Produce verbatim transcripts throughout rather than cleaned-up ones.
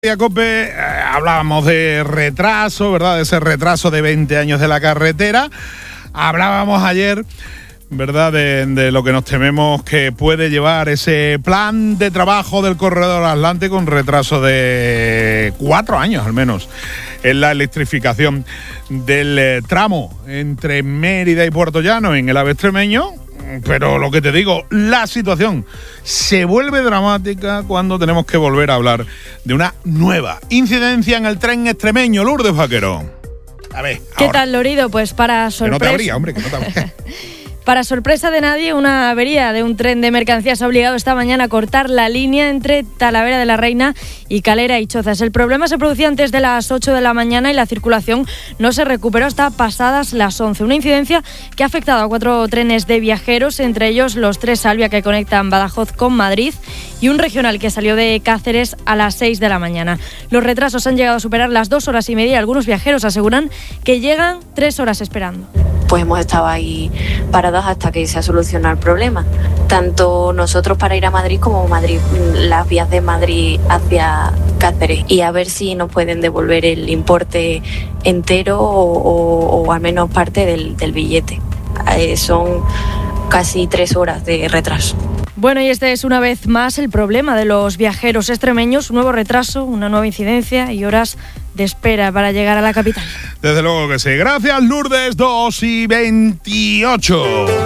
Mediodía Cope, eh, hablábamos de retraso, ¿verdad? De ese retraso de veinte años de la carretera. Hablábamos ayer, ¿verdad?, de, de lo que nos tememos que puede llevar ese plan de trabajo del Corredor Atlántico, con retraso de cuatro años al menos en la electrificación del eh, tramo entre Mérida y Puerto Llano en el A V E extremeño. Pero lo que te digo, la situación se vuelve dramática cuando tenemos que volver a hablar de una nueva incidencia en el tren extremeño. Lourdes Vaquero. A ver, ¿qué ahora. tal, Lorido? Pues para sorpresa... Que no te abría, hombre, que no te abría. Para sorpresa de nadie, una avería de un tren de mercancías ha obligado esta mañana a cortar la línea entre Talavera de la Reina y Calera y Chozas. El problema se producía antes de las ocho de la mañana y la circulación no se recuperó hasta pasadas las once. Una incidencia que ha afectado a cuatro trenes de viajeros, entre ellos los tres Salvia que conectan Badajoz con Madrid y un regional que salió de Cáceres a las seis de la mañana. Los retrasos han llegado a superar las dos horas y media y algunos viajeros aseguran que llegan tres horas esperando. Pues hemos estado ahí parados hasta que se ha solucionado el problema. Tanto nosotros para ir a Madrid como Madrid, las vías de Madrid hacia Cáceres. Y a ver si nos pueden devolver el importe entero o, o, o al menos parte del, del billete. Eh, son casi tres horas de retraso. Bueno, y este es una vez más el problema de los viajeros extremeños. Un nuevo retraso, una nueva incidencia y horas de espera para llegar a la capital. Desde luego que sí. Gracias, Lourdes. dos y veintiocho.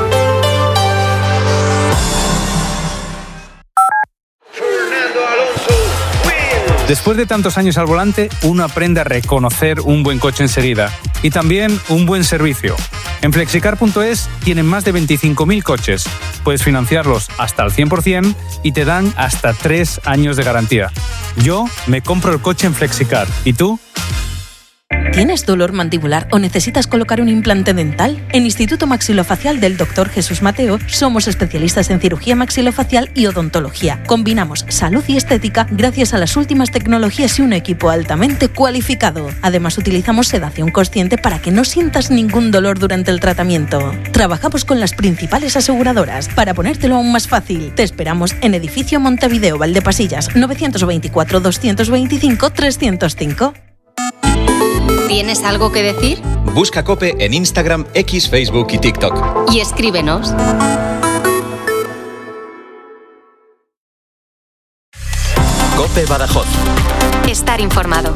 Después de tantos años al volante, uno aprende a reconocer un buen coche enseguida y también un buen servicio. En flexicar punto es tienen más de veinticinco mil coches. Puedes financiarlos hasta al cien por ciento y te dan hasta tres años de garantía. Yo me compro el coche en Flexicar. ¿Y tú? ¿Tienes dolor mandibular o necesitas colocar un implante dental? En Instituto Maxilofacial del doctor Jesús Mateo somos especialistas en cirugía maxilofacial y odontología. Combinamos salud y estética gracias a las últimas tecnologías y un equipo altamente cualificado. Además, utilizamos sedación consciente para que no sientas ningún dolor durante el tratamiento. Trabajamos con las principales aseguradoras. Para ponértelo aún más fácil, te esperamos en Edificio Montevideo, Valdepasillas, novecientos veinticuatro, doscientos veinticinco, trescientos cinco. ¿Tienes algo que decir? Busca COPE en Instagram, X, Facebook y TikTok. Y escríbenos. COPE Badajoz. Estar informado.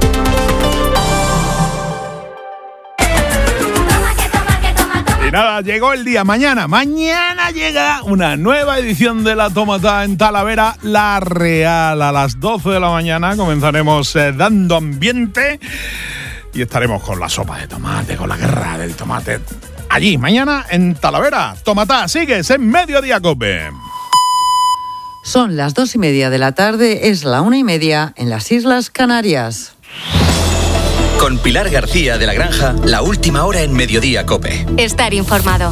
Y nada, llegó el día. Mañana, mañana llega una nueva edición de La Tómata en Talavera La Real. A las doce de la mañana comenzaremos eh, dando ambiente. Y estaremos con la sopa de tomate, con la guerra del tomate. Allí, mañana en Talavera. Tomatá, sigues en Mediodía Cope. Son las dos y media de la tarde, es la una y media en las Islas Canarias. Con Pilar García de la Granja, la última hora en Mediodía Cope. Estar informado.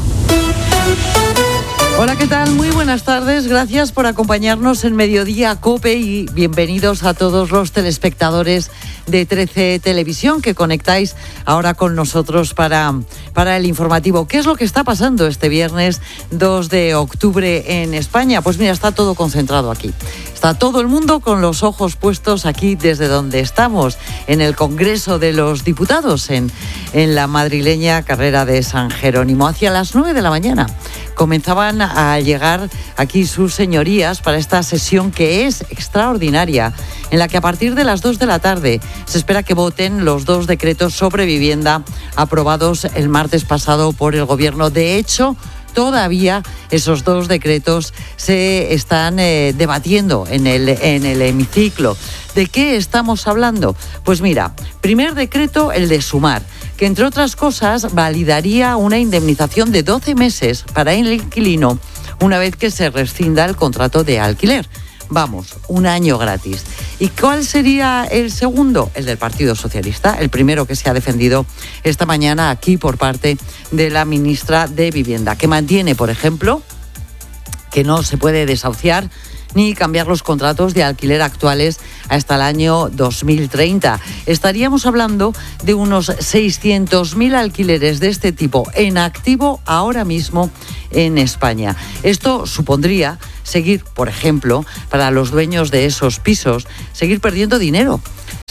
Hola, ¿qué tal? Muy buenas tardes. Gracias por acompañarnos en Mediodía Cope y bienvenidos a todos los telespectadores de trece Televisión que conectáis ahora con nosotros para, para el informativo. ¿Qué es lo que está pasando este viernes dos de octubre en España? Pues mira, está todo concentrado aquí. Está todo el mundo con los ojos puestos aquí desde donde estamos, en el Congreso de los Diputados, en, en la madrileña carrera de San Jerónimo. Hacia las nueve de la mañana comenzaban a llegar aquí sus señorías para esta sesión que es extraordinaria, en la que a partir de las dos de la tarde se espera que voten los dos decretos sobre vivienda aprobados el martes pasado por el Gobierno. De hecho, todavía esos dos decretos se están eh, debatiendo en el, en el hemiciclo. ¿De qué estamos hablando? Pues mira, primer decreto, el de Sumar, que entre otras cosas validaría una indemnización de doce meses para el inquilino una vez que se rescinda el contrato de alquiler. Vamos, un año gratis. ¿Y cuál sería el segundo? El del Partido Socialista, el primero que se ha defendido esta mañana aquí por parte de la ministra de Vivienda, que mantiene, por ejemplo, que no se puede desahuciar ni cambiar los contratos de alquiler actuales hasta el año dos mil treinta. Estaríamos hablando de unos seiscientos mil alquileres de este tipo en activo ahora mismo en España. Esto supondría seguir, por ejemplo, para los dueños de esos pisos, seguir perdiendo dinero.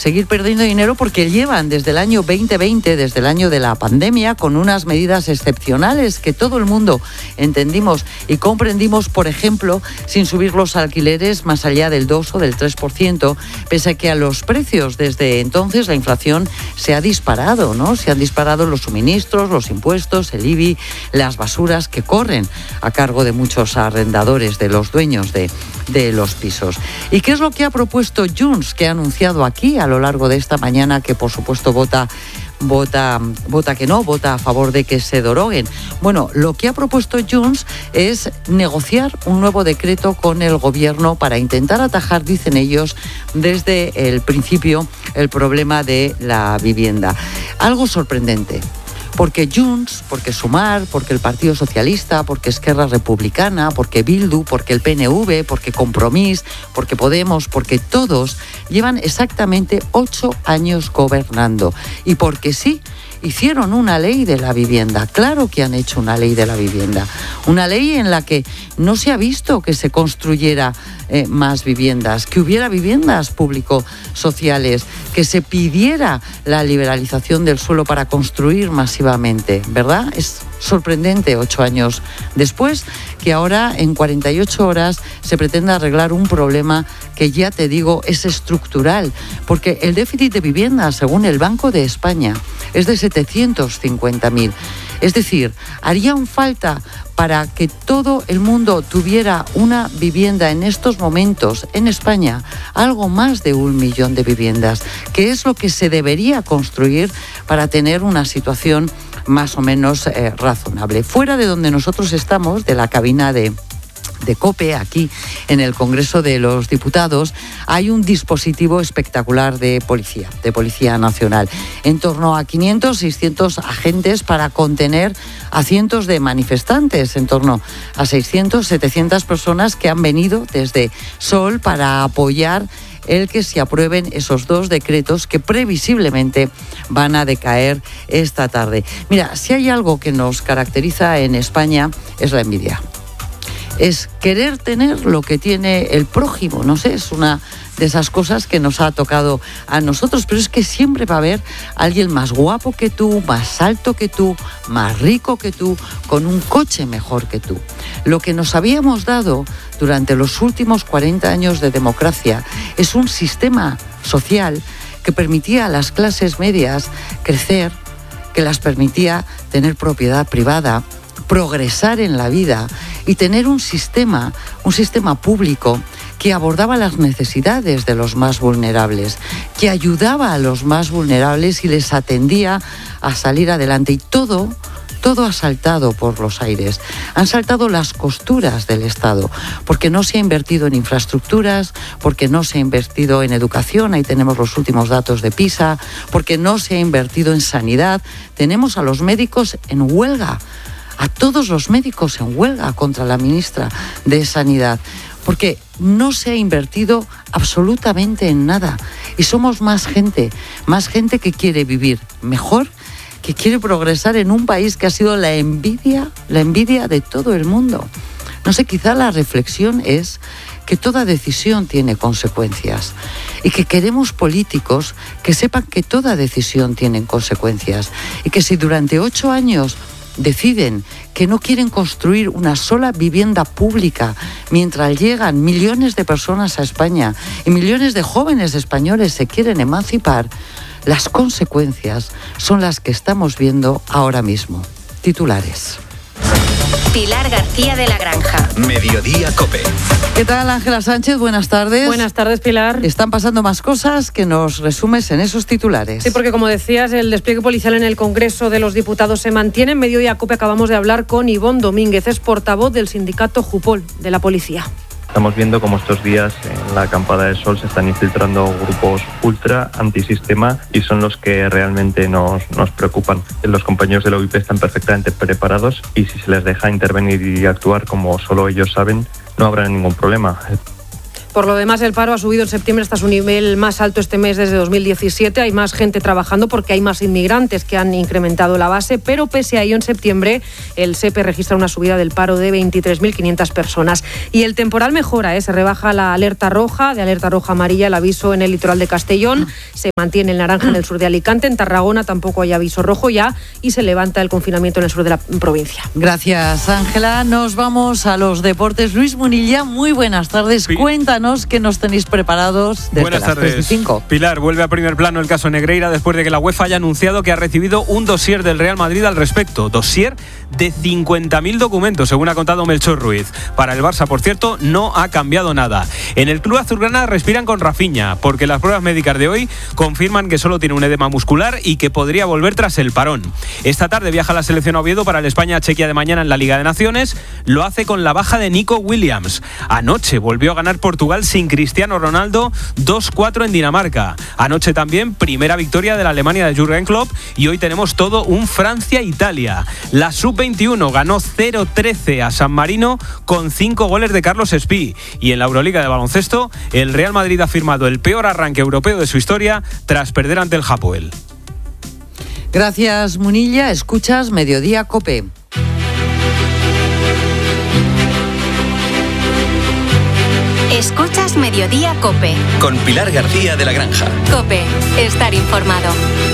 seguir perdiendo dinero porque llevan desde el año veinte veinte, desde el año de la pandemia, con unas medidas excepcionales que todo el mundo entendimos y comprendimos, por ejemplo, sin subir los alquileres más allá del dos o del tres por ciento, pese a que a los precios desde entonces la inflación se ha disparado, ¿no? Se han disparado los suministros, los impuestos, el I B I, las basuras que corren a cargo de muchos arrendadores, de los dueños de, de los pisos. ¿Y qué es lo que ha propuesto Junts, que ha anunciado aquí a lo largo de esta mañana que por supuesto vota Vota, vota que no, vota a favor de que se deroguen? Bueno, lo que ha propuesto Junts es negociar un nuevo decreto con el gobierno para intentar atajar, dicen ellos, desde el principio el problema de la vivienda. Algo sorprendente. Porque Junts, porque Sumar, porque el Partido Socialista, porque Esquerra Republicana, porque Bildu, porque el P N V, porque Compromís, porque Podemos, porque todos llevan exactamente ocho años gobernando. Y porque sí, hicieron una ley de la vivienda. Claro que han hecho una ley de la vivienda. Una ley en la que no se ha visto que se construyera eh, más viviendas, que hubiera viviendas público-sociales, que se pidiera la liberalización del suelo para construir masivamente, ¿verdad? Es sorprendente, ocho años después, que ahora en cuarenta y ocho horas se pretenda arreglar un problema que, ya te digo, es estructural, porque el déficit de vivienda, según el Banco de España, es de setecientos cincuenta mil. Es decir, harían falta para que todo el mundo tuviera una vivienda en estos momentos en España, algo más de un millón de viviendas, que es lo que se debería construir para tener una situación más o menos eh, razonable. Fuera de donde nosotros estamos, de la cabina de de COPE, aquí en el Congreso de los Diputados, hay un dispositivo espectacular de policía, de Policía Nacional. En torno a quinientos, seiscientos agentes para contener a cientos de manifestantes, en torno a seiscientos, setecientas personas que han venido desde Sol para apoyar el que se aprueben esos dos decretos que previsiblemente van a decaer esta tarde. Mira, si hay algo que nos caracteriza en España es la envidia. Es querer tener lo que tiene el prójimo, no sé, es una de esas cosas que nos ha tocado a nosotros, pero es que siempre va a haber alguien más guapo que tú, más alto que tú, más rico que tú, con un coche mejor que tú. Lo que nos habíamos dado durante los últimos cuarenta años de democracia es un sistema social que permitía a las clases medias crecer, que las permitía tener propiedad privada, progresar en la vida y tener un sistema, un sistema público que abordaba las necesidades de los más vulnerables, que ayudaba a los más vulnerables y les atendía a salir adelante. Y todo, todo ha saltado por los aires. Han saltado las costuras del Estado, porque no se ha invertido en infraestructuras, porque no se ha invertido en educación, ahí tenemos los últimos datos de PISA, porque no se ha invertido en sanidad. Tenemos a los médicos en huelga, a todos los médicos en huelga contra la ministra de Sanidad, porque no se ha invertido absolutamente en nada. Y somos más gente, más gente que quiere vivir mejor, que quiere progresar en un país que ha sido la envidia, la envidia de todo el mundo. No sé, quizá la reflexión es que toda decisión tiene consecuencias y que queremos políticos que sepan que toda decisión tiene consecuencias y que si durante ocho años deciden que no quieren construir una sola vivienda pública mientras llegan millones de personas a España y millones de jóvenes españoles se quieren emancipar, las consecuencias son las que estamos viendo ahora mismo. Titulares. Pilar García de la Granja. Mediodía COPE. ¿Qué tal, Ángela Sánchez? Buenas tardes. Buenas tardes, Pilar. Están pasando más cosas que nos resumes en esos titulares. Sí, porque como decías, el despliegue policial en el Congreso de los Diputados se mantiene. En Mediodía COPE acabamos de hablar con Ivonne Domínguez, es portavoz del sindicato Jupol de la Policía. Estamos viendo cómo estos días en la acampada del Sol se están infiltrando grupos ultra antisistema y son los que realmente nos, nos preocupan. Los compañeros de la U I P están perfectamente preparados y si se les deja intervenir y actuar como solo ellos saben, no habrá ningún problema. Por lo demás, el paro ha subido en septiembre hasta su nivel más alto este mes desde dos mil diecisiete. Hay más gente trabajando porque hay más inmigrantes que han incrementado la base, pero pese a ello, en septiembre el S E P E registra una subida del paro de veintitrés mil quinientas personas. Y el temporal mejora, ¿eh? Se rebaja la alerta roja, de alerta roja amarilla el aviso en el litoral de Castellón, se mantiene el naranja en el sur de Alicante, en Tarragona tampoco hay aviso rojo ya y se levanta el confinamiento en el sur de la provincia. Gracias, Ángela. Nos vamos a los deportes. Luis Munilla, muy buenas tardes. Pi- Cuéntanos qué nos tenéis preparados desde buenas las tres y cinco. Pilar, vuelve a primer plano el caso Negreira después de que la UEFA haya anunciado que ha recibido un dossier del Real Madrid al respecto. Dossier de cincuenta mil documentos, según ha contado Melchor Ruiz. Para el Barça, por cierto, no ha cambiado nada. En el club azulgrana respiran con Rafinha, porque las pruebas médicas de hoy confirman que solo tiene un edema muscular y que podría volver tras el parón. Esta tarde viaja la selección a Oviedo para el España-Chequia de mañana en la Liga de Naciones. Lo hace con la baja de Nico Williams. Anoche volvió a ganar Portugal sin Cristiano Ronaldo, dos cuatro en Dinamarca. Anoche también primera victoria de la Alemania de Jürgen Klopp y hoy tenemos todo un Francia-Italia. La sub veintiuno ganó cero trece a San Marino con cinco goles de Carlos Espí. Y en la Euroliga de baloncesto, el Real Madrid ha firmado el peor arranque europeo de su historia tras perder ante el Hapoel. Gracias, Munilla. Escuchas Mediodía COPE. Escuchas Mediodía COPE. Con Pilar García de la Granja. COPE, estar informado.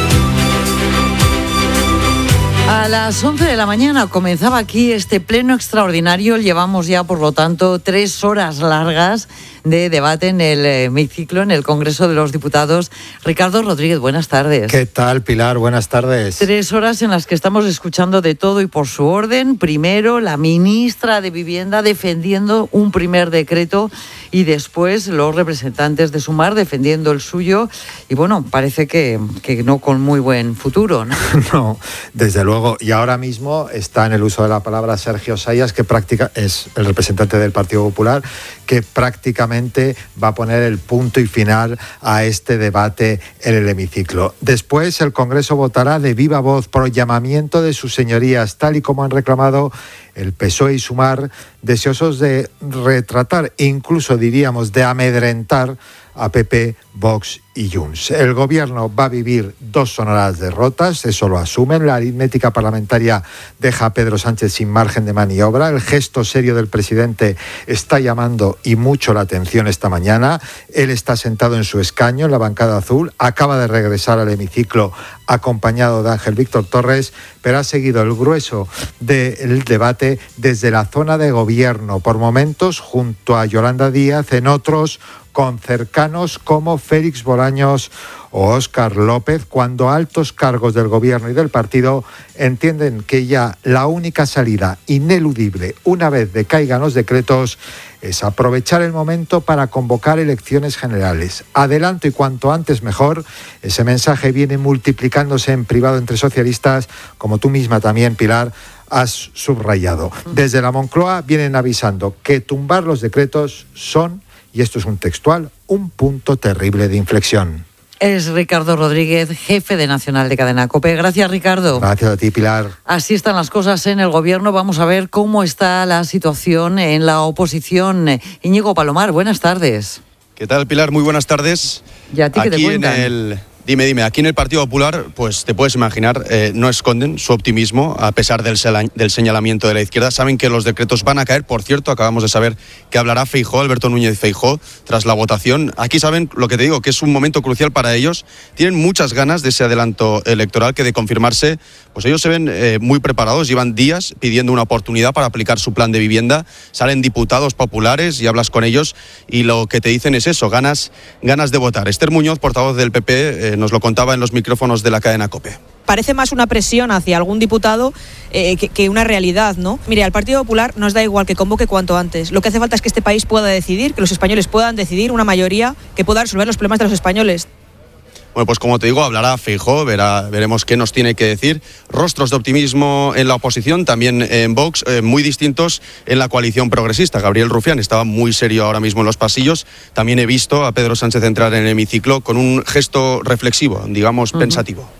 A las once de la mañana comenzaba aquí este pleno extraordinario. Llevamos ya, por lo tanto, tres horas largas de debate en el hemiciclo, en el Congreso de los Diputados. Ricardo Rodríguez, buenas tardes. ¿Qué tal, Pilar? Buenas tardes. Tres horas en las que estamos escuchando de todo y por su orden. Primero, la ministra de Vivienda defendiendo un primer decreto y después los representantes de Sumar defendiendo el suyo. Y bueno, parece que, que no con muy buen futuro, ¿no? No, desde luego. Y ahora mismo está en el uso de la palabra Sergio Sayas, que práctica, es el representante del Partido Popular, que prácticamente va a poner el punto y final a este debate en el hemiciclo. Después el Congreso votará de viva voz por llamamiento de sus señorías, tal y como han reclamado el P S O E y Sumar, deseosos de retratar, incluso diríamos de amedrentar a P P, Vox y Junts. El gobierno va a vivir dos sonoras derrotas, eso lo asumen. La aritmética parlamentaria deja a Pedro Sánchez sin margen de maniobra. El gesto serio del presidente está llamando y mucho la atención esta mañana. Él está sentado en su escaño en la bancada azul, acaba de regresar al hemiciclo acompañado de Ángel Víctor Torres, pero ha seguido el grueso del debate desde la zona de gobierno, por momentos junto a Yolanda Díaz, en otros con cercanos como Félix Bolaños o Óscar López, cuando altos cargos del gobierno y del partido entienden que ya la única salida ineludible una vez decaigan los decretos es aprovechar el momento para convocar elecciones generales. Adelanto y cuanto antes mejor. Ese mensaje viene multiplicándose en privado entre socialistas, como tú misma también, Pilar, has subrayado. Desde la Moncloa vienen avisando que tumbar los decretos son, y esto es un textual, un punto terrible de inflexión. Es Ricardo Rodríguez, jefe de Nacional de Cadena COPE. Gracias, Ricardo. Gracias a ti, Pilar. Así están las cosas en el gobierno. Vamos a ver cómo está la situación en la oposición. Íñigo Palomar, buenas tardes. ¿Qué tal, Pilar? Muy buenas tardes. ¿Y a ti qué te cuentan? En el... Dime, dime, aquí en el Partido Popular, pues te puedes imaginar, eh, no esconden su optimismo a pesar del, sela- del señalamiento de la izquierda. Saben que los decretos van a caer. Por cierto, acabamos de saber que hablará Feijóo, Alberto Núñez Feijóo, tras la votación. Aquí saben lo que te digo, que es un momento crucial para ellos. Tienen muchas ganas de ese adelanto electoral que, de confirmarse, pues ellos se ven eh, muy preparados. Llevan días pidiendo una oportunidad para aplicar su plan de vivienda. Salen diputados populares y hablas con ellos y lo que te dicen es eso, ganas, ganas de votar. Esther Muñoz, portavoz del P P, eh, nos lo contaba en los micrófonos de la cadena COPE. Parece más una presión hacia algún diputado eh, que, que una realidad, ¿no? Mire, al Partido Popular nos da igual que convoque cuanto antes. Lo que hace falta es que este país pueda decidir, que los españoles puedan decidir, una mayoría que pueda resolver los problemas de los españoles. Bueno, pues como te digo, hablará Feijóo, verá, veremos qué nos tiene que decir. Rostros de optimismo en la oposición, también en Vox, eh, muy distintos en la coalición progresista. Gabriel Rufián estaba muy serio ahora mismo en los pasillos. También he visto a Pedro Sánchez entrar en el hemiciclo con un gesto reflexivo, digamos, uh-huh. pensativo.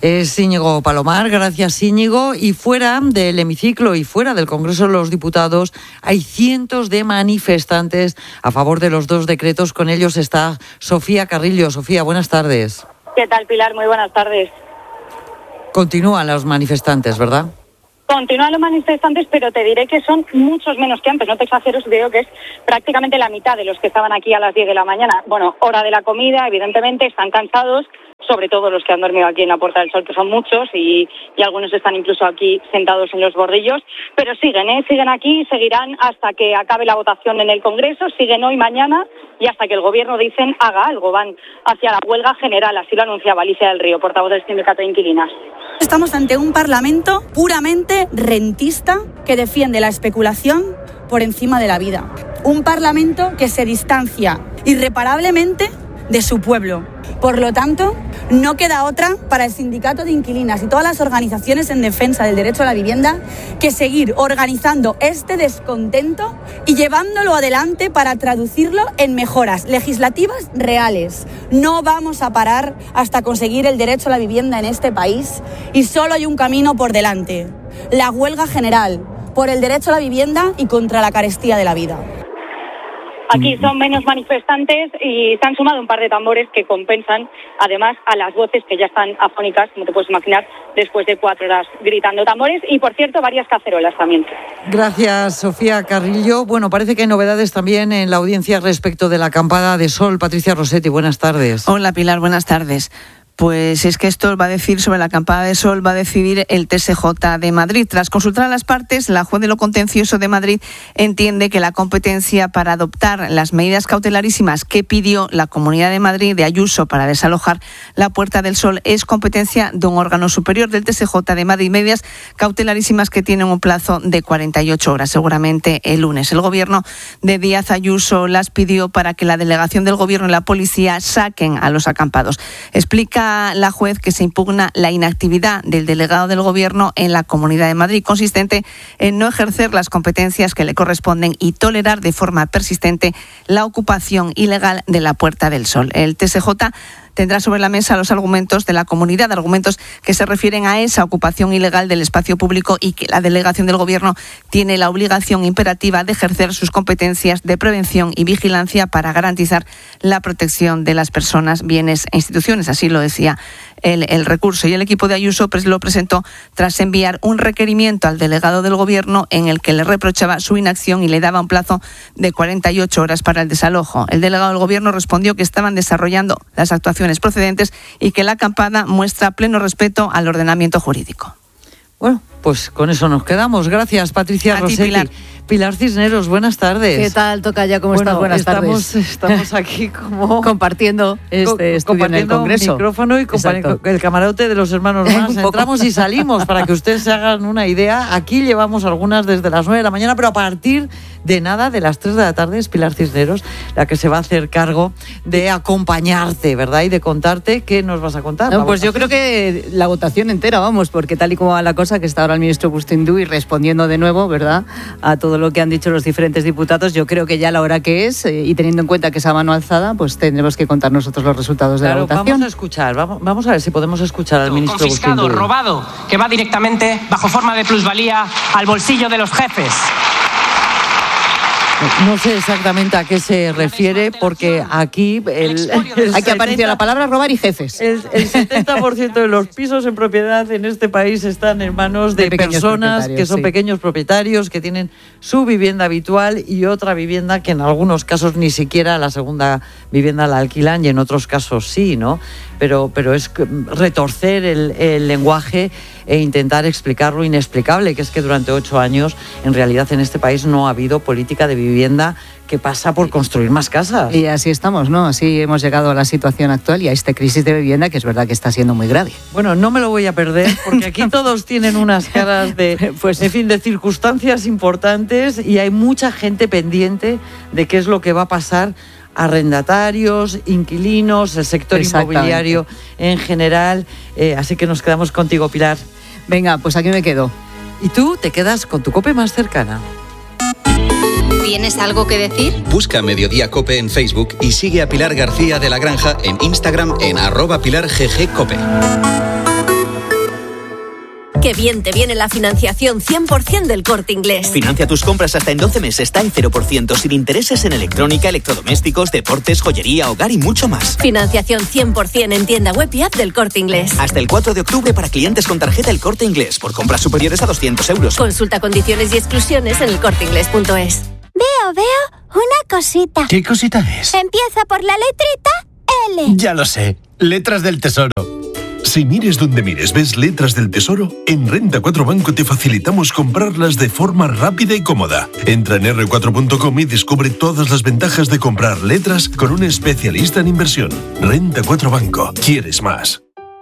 Es Íñigo Palomar, gracias Íñigo. Y fuera del hemiciclo y fuera del Congreso de los Diputados hay cientos de manifestantes a favor de los dos decretos. Con ellos está Sofía Carrillo. Sofía, buenas tardes. ¿Qué tal, Pilar? Muy buenas tardes. Continúan los manifestantes, ¿verdad? Continúan los manifestantes, pero te diré que son muchos menos que antes. No te exagero si te digo que es prácticamente la mitad de los que estaban aquí a las diez de la mañana. Bueno, hora de la comida, evidentemente, están cansados, sobre todo los que han dormido aquí en la Puerta del Sol, que son muchos, y, y algunos están incluso aquí sentados en los bordillos. Pero siguen, ¿eh? Siguen aquí, seguirán hasta que acabe la votación en el Congreso, siguen hoy, mañana, y hasta que el Gobierno, dicen, haga algo. Van hacia la huelga general, así lo anunciaba Alicia del Río, portavoz del Sindicato de Inquilinas. Estamos ante un Parlamento puramente rentista que defiende la especulación por encima de la vida. Un Parlamento que se distancia irreparablemente de su pueblo. Por lo tanto, no queda otra para el Sindicato de Inquilinas y todas las organizaciones en defensa del derecho a la vivienda que seguir organizando este descontento y llevándolo adelante para traducirlo en mejoras legislativas reales. No vamos a parar hasta conseguir el derecho a la vivienda en este país y solo hay un camino por delante: la huelga general por el derecho a la vivienda y contra la carestía de la vida. Aquí son menos manifestantes y se han sumado un par de tambores que compensan, además, a las voces que ya están afónicas, como te puedes imaginar, después de cuatro horas gritando tambores y, por cierto, varias cacerolas también. Gracias, Sofía Carrillo. Bueno, parece que hay novedades también en la audiencia respecto de la acampada de Sol. Patricia Rossetti, buenas tardes. Hola, Pilar, buenas tardes. Pues es que esto va a decir sobre la acampada de Sol, va a decidir el T S J de Madrid. Tras consultar a las partes, la juez de lo contencioso de Madrid entiende que la competencia para adoptar las medidas cautelarísimas que pidió la Comunidad de Madrid de Ayuso para desalojar la Puerta del Sol es competencia de un órgano superior del T S J de Madrid. Medidas cautelarísimas que tienen un plazo de cuarenta y ocho horas, seguramente el lunes. El gobierno de Díaz Ayuso las pidió para que la delegación del gobierno y la policía saquen a los acampados. Explica la juez que se impugna la inactividad del delegado del Gobierno en la Comunidad de Madrid, consistente en no ejercer las competencias que le corresponden y tolerar de forma persistente la ocupación ilegal de la Puerta del Sol. El T S J tendrá sobre la mesa los argumentos de la comunidad, argumentos que se refieren a esa ocupación ilegal del espacio público y que la delegación del Gobierno tiene la obligación imperativa de ejercer sus competencias de prevención y vigilancia para garantizar la protección de las personas, bienes e instituciones. Así lo decía el, el recurso. Y el equipo de Ayuso lo presentó tras enviar un requerimiento al delegado del Gobierno en el que le reprochaba su inacción y le daba un plazo de cuarenta y ocho horas para el desalojo. El delegado del Gobierno respondió que estaban desarrollando las actuaciones procedentes y que la acampada muestra pleno respeto al ordenamiento jurídico. Bueno, pues con eso nos quedamos. Gracias, Patricia Rossetti. Pilar. Pilar Cisneros, buenas tardes. ¿Qué tal, Tocaya? ¿Cómo bueno, estás? Buenas estamos, tardes. Estamos aquí como... compartiendo este estudio compartiendo en el Congreso. Micrófono y el camarote de los hermanos más. Entramos y salimos para que ustedes se hagan una idea. Aquí llevamos algunas desde las nueve de la mañana, pero a partir de nada, de las tres de la tarde, es Pilar Cisneros la que se va a hacer cargo de acompañarte, ¿verdad? Y de contarte qué nos vas a contar. No, pues yo creo que la votación entera, vamos, porque tal y como va la cosa, que está ahora el ministro Bustinduy respondiendo de nuevo, ¿verdad?, a todo lo que han dicho los diferentes diputados, yo creo que ya la hora que es, eh, y teniendo en cuenta que esa mano alzada, pues tendremos que contar nosotros los resultados de claro, la votación. Vamos a escuchar, vamos, vamos a ver si podemos escuchar al ministro confiscado, Bustinduy. robado, que va directamente, bajo forma de plusvalía, al bolsillo de los jefes. No sé exactamente a qué se refiere, porque aquí el, el hay que aparecer la palabra robar y jefes. El, el setenta por ciento de los pisos en propiedad en este país están en manos de, de personas que son sí. pequeños propietarios, que tienen su vivienda habitual y otra vivienda que en algunos casos ni siquiera la segunda vivienda la alquilan y en otros casos sí, ¿no? Pero, pero es retorcer el, el lenguaje e intentar explicar lo inexplicable, que es que durante ocho años en realidad en este país no ha habido política de vivienda que pasa por construir más casas. Y así estamos, ¿no? Así hemos llegado a la situación actual y a esta crisis de vivienda que es verdad que está siendo muy grave. Bueno, no me lo voy a perder porque aquí todos tienen unas caras de, pues, en fin, de circunstancias importantes y hay mucha gente pendiente de qué es lo que va a pasar. Arrendatarios, inquilinos, el sector inmobiliario en general. Eh, así que nos quedamos contigo, Pilar. Venga, pues aquí me quedo. Y tú te quedas con tu COPE más cercana. ¿Tienes algo que decir? Busca Mediodía Cope en Facebook y sigue a Pilar García de la Granja en Instagram en arroba Pilar G G Cope. Qué bien te viene la financiación cien por ciento del Corte Inglés. Financia tus compras hasta en doce meses, está en cero por ciento, sin intereses en electrónica, electrodomésticos, deportes, joyería, hogar y mucho más. Financiación cien por ciento en tienda web y app del Corte Inglés. Hasta el cuatro de octubre para clientes con tarjeta El Corte Inglés, por compras superiores a doscientos euros. Consulta condiciones y exclusiones en el corte inglés punto es. Veo, veo una cosita. ¿Qué cosita es? Empieza por la letrita L. Ya lo sé, Letras del Tesoro. Si mires donde mires ves Letras del Tesoro, en Renta cuatro Banco te facilitamos comprarlas de forma rápida y cómoda. Entra en erre cuatro punto com y descubre todas las ventajas de comprar letras con un especialista en inversión. Renta cuatro Banco. ¿Quieres más?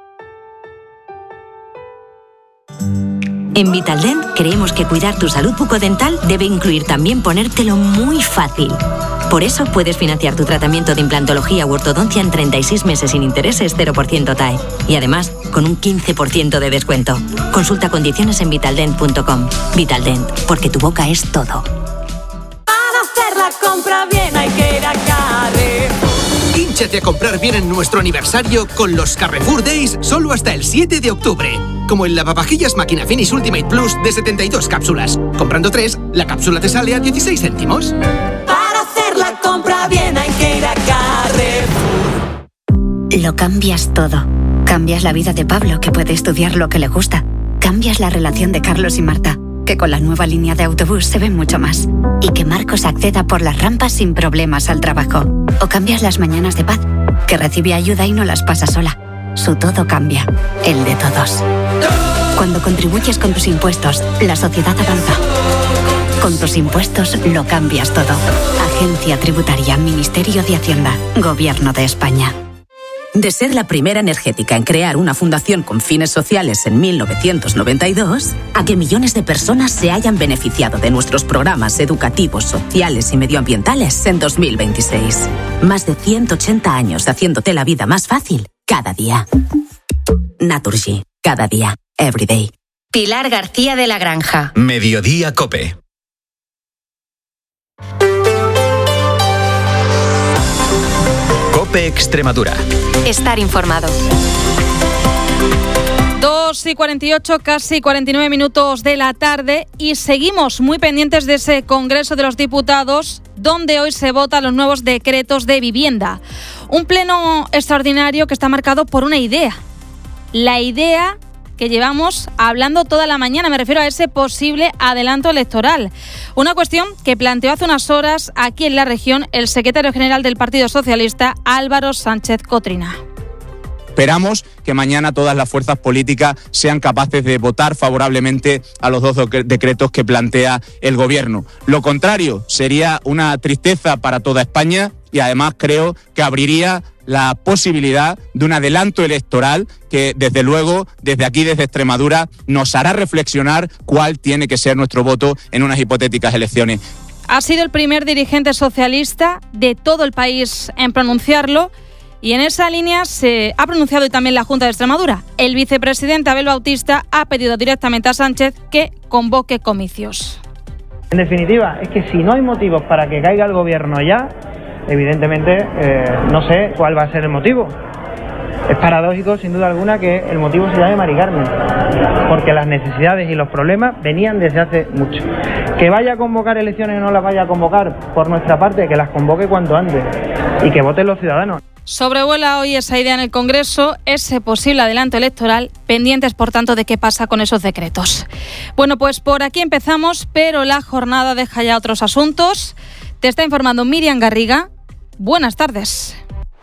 En Vitaldent creemos que cuidar tu salud bucodental debe incluir también ponértelo muy fácil. Por eso puedes financiar tu tratamiento de implantología u ortodoncia en treinta y seis meses sin intereses, cero por ciento T A E. Y además, con un quince por ciento de descuento. Consulta condiciones en vitaldent punto com. Vitaldent, porque tu boca es todo. Para hacer la compra bien hay que ir a Carrefour. Hínchate a comprar bien en nuestro aniversario con los Carrefour Days solo hasta el siete de octubre. Como el lavavajillas Máquina Finish Ultimate Plus de setenta y dos cápsulas. Comprando tres, la cápsula te sale a dieciséis céntimos. Para hacer la compra bien hay que ir a Carrefour. Lo cambias todo. Cambias la vida de Pablo, que puede estudiar lo que le gusta. Cambias la relación de Carlos y Marta, que con la nueva línea de autobús se ven mucho más. Y que Marcos acceda por las rampas sin problemas al trabajo. O cambias las mañanas de Paz, que recibe ayuda y no las pasa sola. Su todo cambia, el de todos. Cuando contribuyes con tus impuestos, la sociedad avanza. Con tus impuestos lo cambias todo. Agencia Tributaria, Ministerio de Hacienda, Gobierno de España. De ser la primera energética en crear una fundación con fines sociales en mil novecientos noventa y dos, a que millones de personas se hayan beneficiado de nuestros programas educativos, sociales y medioambientales en dos mil veintiséis. Más de ciento ochenta años haciéndote la vida más fácil cada día. Naturgy, cada día, every day. Pilar García de la Granja. Mediodía COPE. COPE Extremadura. Estar informado. dos y cuarenta y ocho, casi cuarenta y nueve minutos de la tarde, y seguimos muy pendientes de ese Congreso de los Diputados, donde hoy se votan los nuevos decretos de vivienda. Un pleno extraordinario que está marcado por una idea. La idea que llevamos hablando toda la mañana, me refiero a ese posible adelanto electoral. Una cuestión que planteó hace unas horas aquí en la región el secretario general del Partido Socialista, Álvaro Sánchez Cotrina. Esperamos que mañana todas las fuerzas políticas sean capaces de votar favorablemente a los dos decretos que plantea el Gobierno. Lo contrario sería una tristeza para toda España y además creo que abriría la posibilidad de un adelanto electoral que, desde luego, desde aquí, desde Extremadura, nos hará reflexionar cuál tiene que ser nuestro voto en unas hipotéticas elecciones. Ha sido el primer dirigente socialista de todo el país en pronunciarlo. Y en esa línea se ha pronunciado hoy también la Junta de Extremadura. El vicepresidente Abel Bautista ha pedido directamente a Sánchez que convoque comicios. En definitiva, es que si no hay motivos para que caiga el gobierno ya, evidentemente eh, no sé cuál va a ser el motivo. Es paradójico, sin duda alguna, que el motivo se llame Mari Carmen, porque las necesidades y los problemas venían desde hace mucho. Que vaya a convocar elecciones o no las vaya a convocar, por nuestra parte, que las convoque cuanto antes y que voten los ciudadanos. Sobrevuela hoy esa idea en el Congreso, ese posible adelanto electoral, pendientes por tanto de qué pasa con esos decretos. Bueno, pues por aquí empezamos, pero la jornada deja ya otros asuntos. Te está informando Miriam Garriga. Buenas tardes.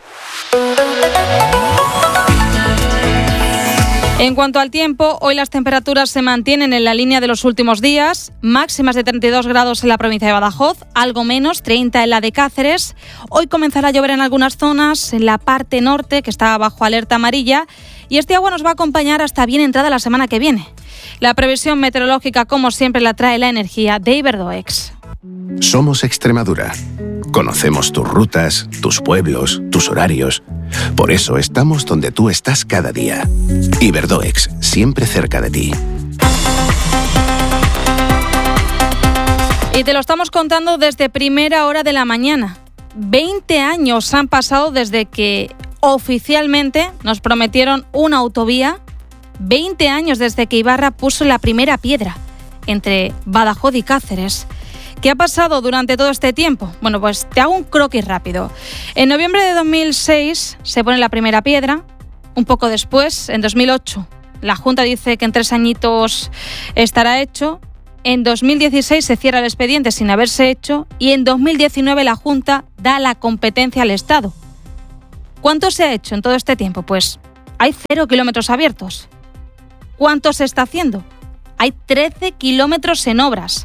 En cuanto al tiempo, hoy las temperaturas se mantienen en la línea de los últimos días, máximas de treinta y dos grados en la provincia de Badajoz, algo menos, treinta en la de Cáceres. Hoy comenzará a llover en algunas zonas, en la parte norte, que está bajo alerta amarilla, y este agua nos va a acompañar hasta bien entrada la semana que viene. La previsión meteorológica, como siempre, la trae la energía de Iberdoex. Somos Extremadura. Conocemos tus rutas, tus pueblos, tus horarios. Por eso estamos donde tú estás cada día. Iberdoex, siempre cerca de ti. Y te lo estamos contando desde primera hora de la mañana. veinte años han pasado desde que oficialmente nos prometieron una autovía veinte años desde que Ibarra puso la primera piedra entre Badajoz y Cáceres. ¿Qué ha pasado durante todo este tiempo? Bueno, pues te hago un croquis rápido. En noviembre de dos mil seis se pone la primera piedra. Un poco después, en dos mil ocho, la Junta dice que en tres añitos estará hecho. En dos mil dieciséis se cierra el expediente sin haberse hecho y en dos mil diecinueve la Junta da la competencia al Estado. ¿Cuánto se ha hecho en todo este tiempo? Pues hay cero kilómetros abiertos. ¿Cuánto se está haciendo? Hay trece kilómetros en obras.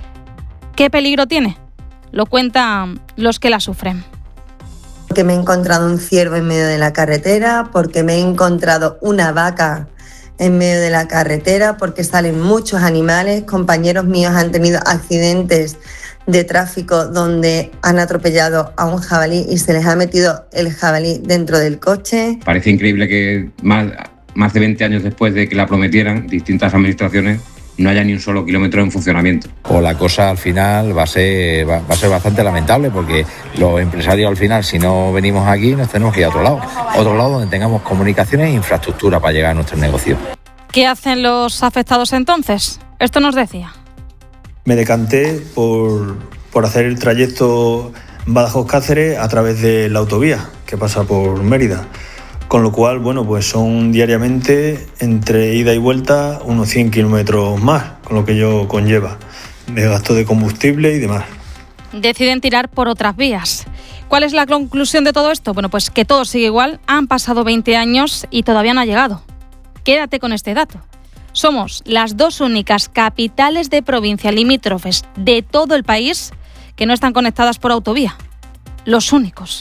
¿Qué peligro tiene? Lo cuentan los que la sufren. Porque me he encontrado un ciervo en medio de la carretera, porque me he encontrado una vaca en medio de la carretera, porque salen muchos animales. Compañeros míos han tenido accidentes de tráfico donde han atropellado a un jabalí y se les ha metido el jabalí dentro del coche. Parece increíble que más, más de veinte años después de que la prometieran, distintas administraciones no haya ni un solo kilómetro en funcionamiento. O la cosa al final va a ser va, va a ser bastante lamentable, porque los empresarios al final, si no venimos aquí, nos tenemos que ir a otro lado. Otro lado donde tengamos comunicaciones e infraestructura para llegar a nuestros negocios. ¿Qué hacen los afectados entonces? Esto nos decía. Me decanté por, por hacer el trayecto Badajoz-Cáceres a través de la autovía que pasa por Mérida. Con lo cual, bueno, pues son diariamente, entre ida y vuelta, unos cien kilómetros más, con lo que ello conlleva, de gasto de combustible y demás. Deciden tirar por otras vías. ¿Cuál es la conclusión de todo esto? Bueno, pues que todo sigue igual, han pasado veinte años y todavía no ha llegado. Quédate con este dato. Somos las dos únicas capitales de provincia limítrofes de todo el país que no están conectadas por autovía. Los únicos.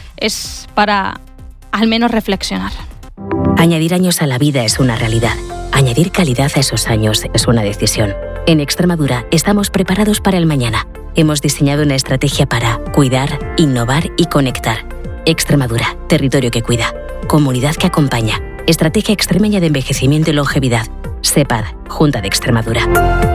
Es para al menos reflexionar. Añadir años a la vida es una realidad. Añadir calidad a esos años es una decisión. En Extremadura estamos preparados para el mañana. Hemos diseñado una estrategia para cuidar, innovar y conectar. Extremadura, territorio que cuida. Comunidad que acompaña. Estrategia Extremeña de Envejecimiento y Longevidad. SEPAD, Junta de Extremadura.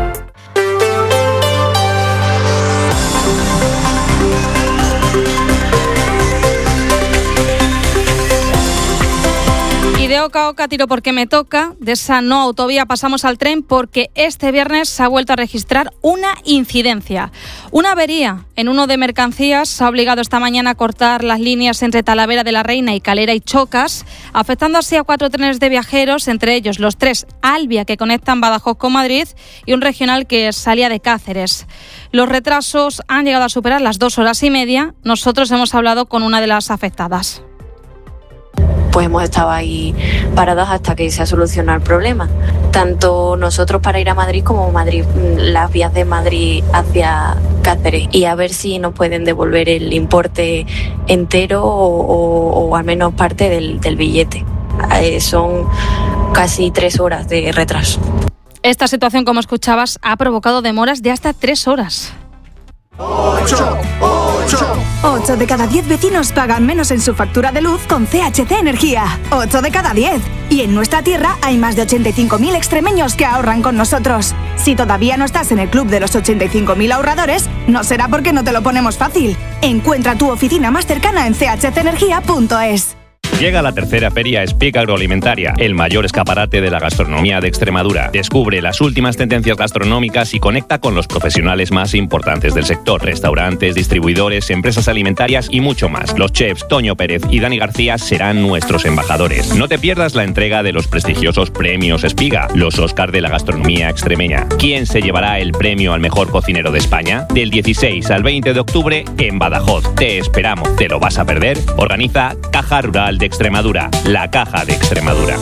Y de oca a oca tiro porque me toca. De esa no autovía pasamos al tren porque este viernes se ha vuelto a registrar una incidencia. Una avería en uno de mercancías ha obligado esta mañana a cortar las líneas entre Talavera de la Reina y Calera y Chocas, afectando así a cuatro trenes de viajeros, entre ellos los tres Albia que conectan Badajoz con Madrid y un regional que salía de Cáceres. Los retrasos han llegado a superar las dos horas y media. Nosotros hemos hablado con una de las afectadas. Pues hemos estado ahí parados hasta que se ha solucionado el problema. Tanto nosotros para ir a Madrid como Madrid, las vías de Madrid hacia Cáceres. Y a ver si nos pueden devolver el importe entero o, o, o al menos parte del, del billete. Eh, son casi tres horas de retraso. Esta situación, como escuchabas, ha provocado demoras de hasta tres horas. ocho, ocho. ocho de cada diez vecinos pagan menos en su factura de luz con C H C Energía. ocho de cada diez. Y en nuestra tierra hay más de ochenta y cinco mil extremeños que ahorran con nosotros. Si todavía no estás en el club de los ochenta y cinco mil ahorradores, no será porque no te lo ponemos fácil. Encuentra tu oficina más cercana en c h c energía punto es. Llega la tercera Feria Speak Agroalimentaria, el mayor escaparate de la gastronomía de Extremadura. Descubre las últimas tendencias gastronómicas y conecta con los profesionales más importantes del sector. Restaurantes, distribuidores, empresas alimentarias y mucho más. Los chefs Toño Pérez y Dani García serán nuestros embajadores. No te pierdas la entrega de los prestigiosos premios Espiga, los Oscar de la gastronomía extremeña. ¿Quién se llevará el premio al mejor cocinero de España? Del dieciséis al veinte de octubre en Badajoz. Te esperamos. ¿Te lo vas a perder? Organiza Caja Rural de Extremadura, la Caja de Extremadura.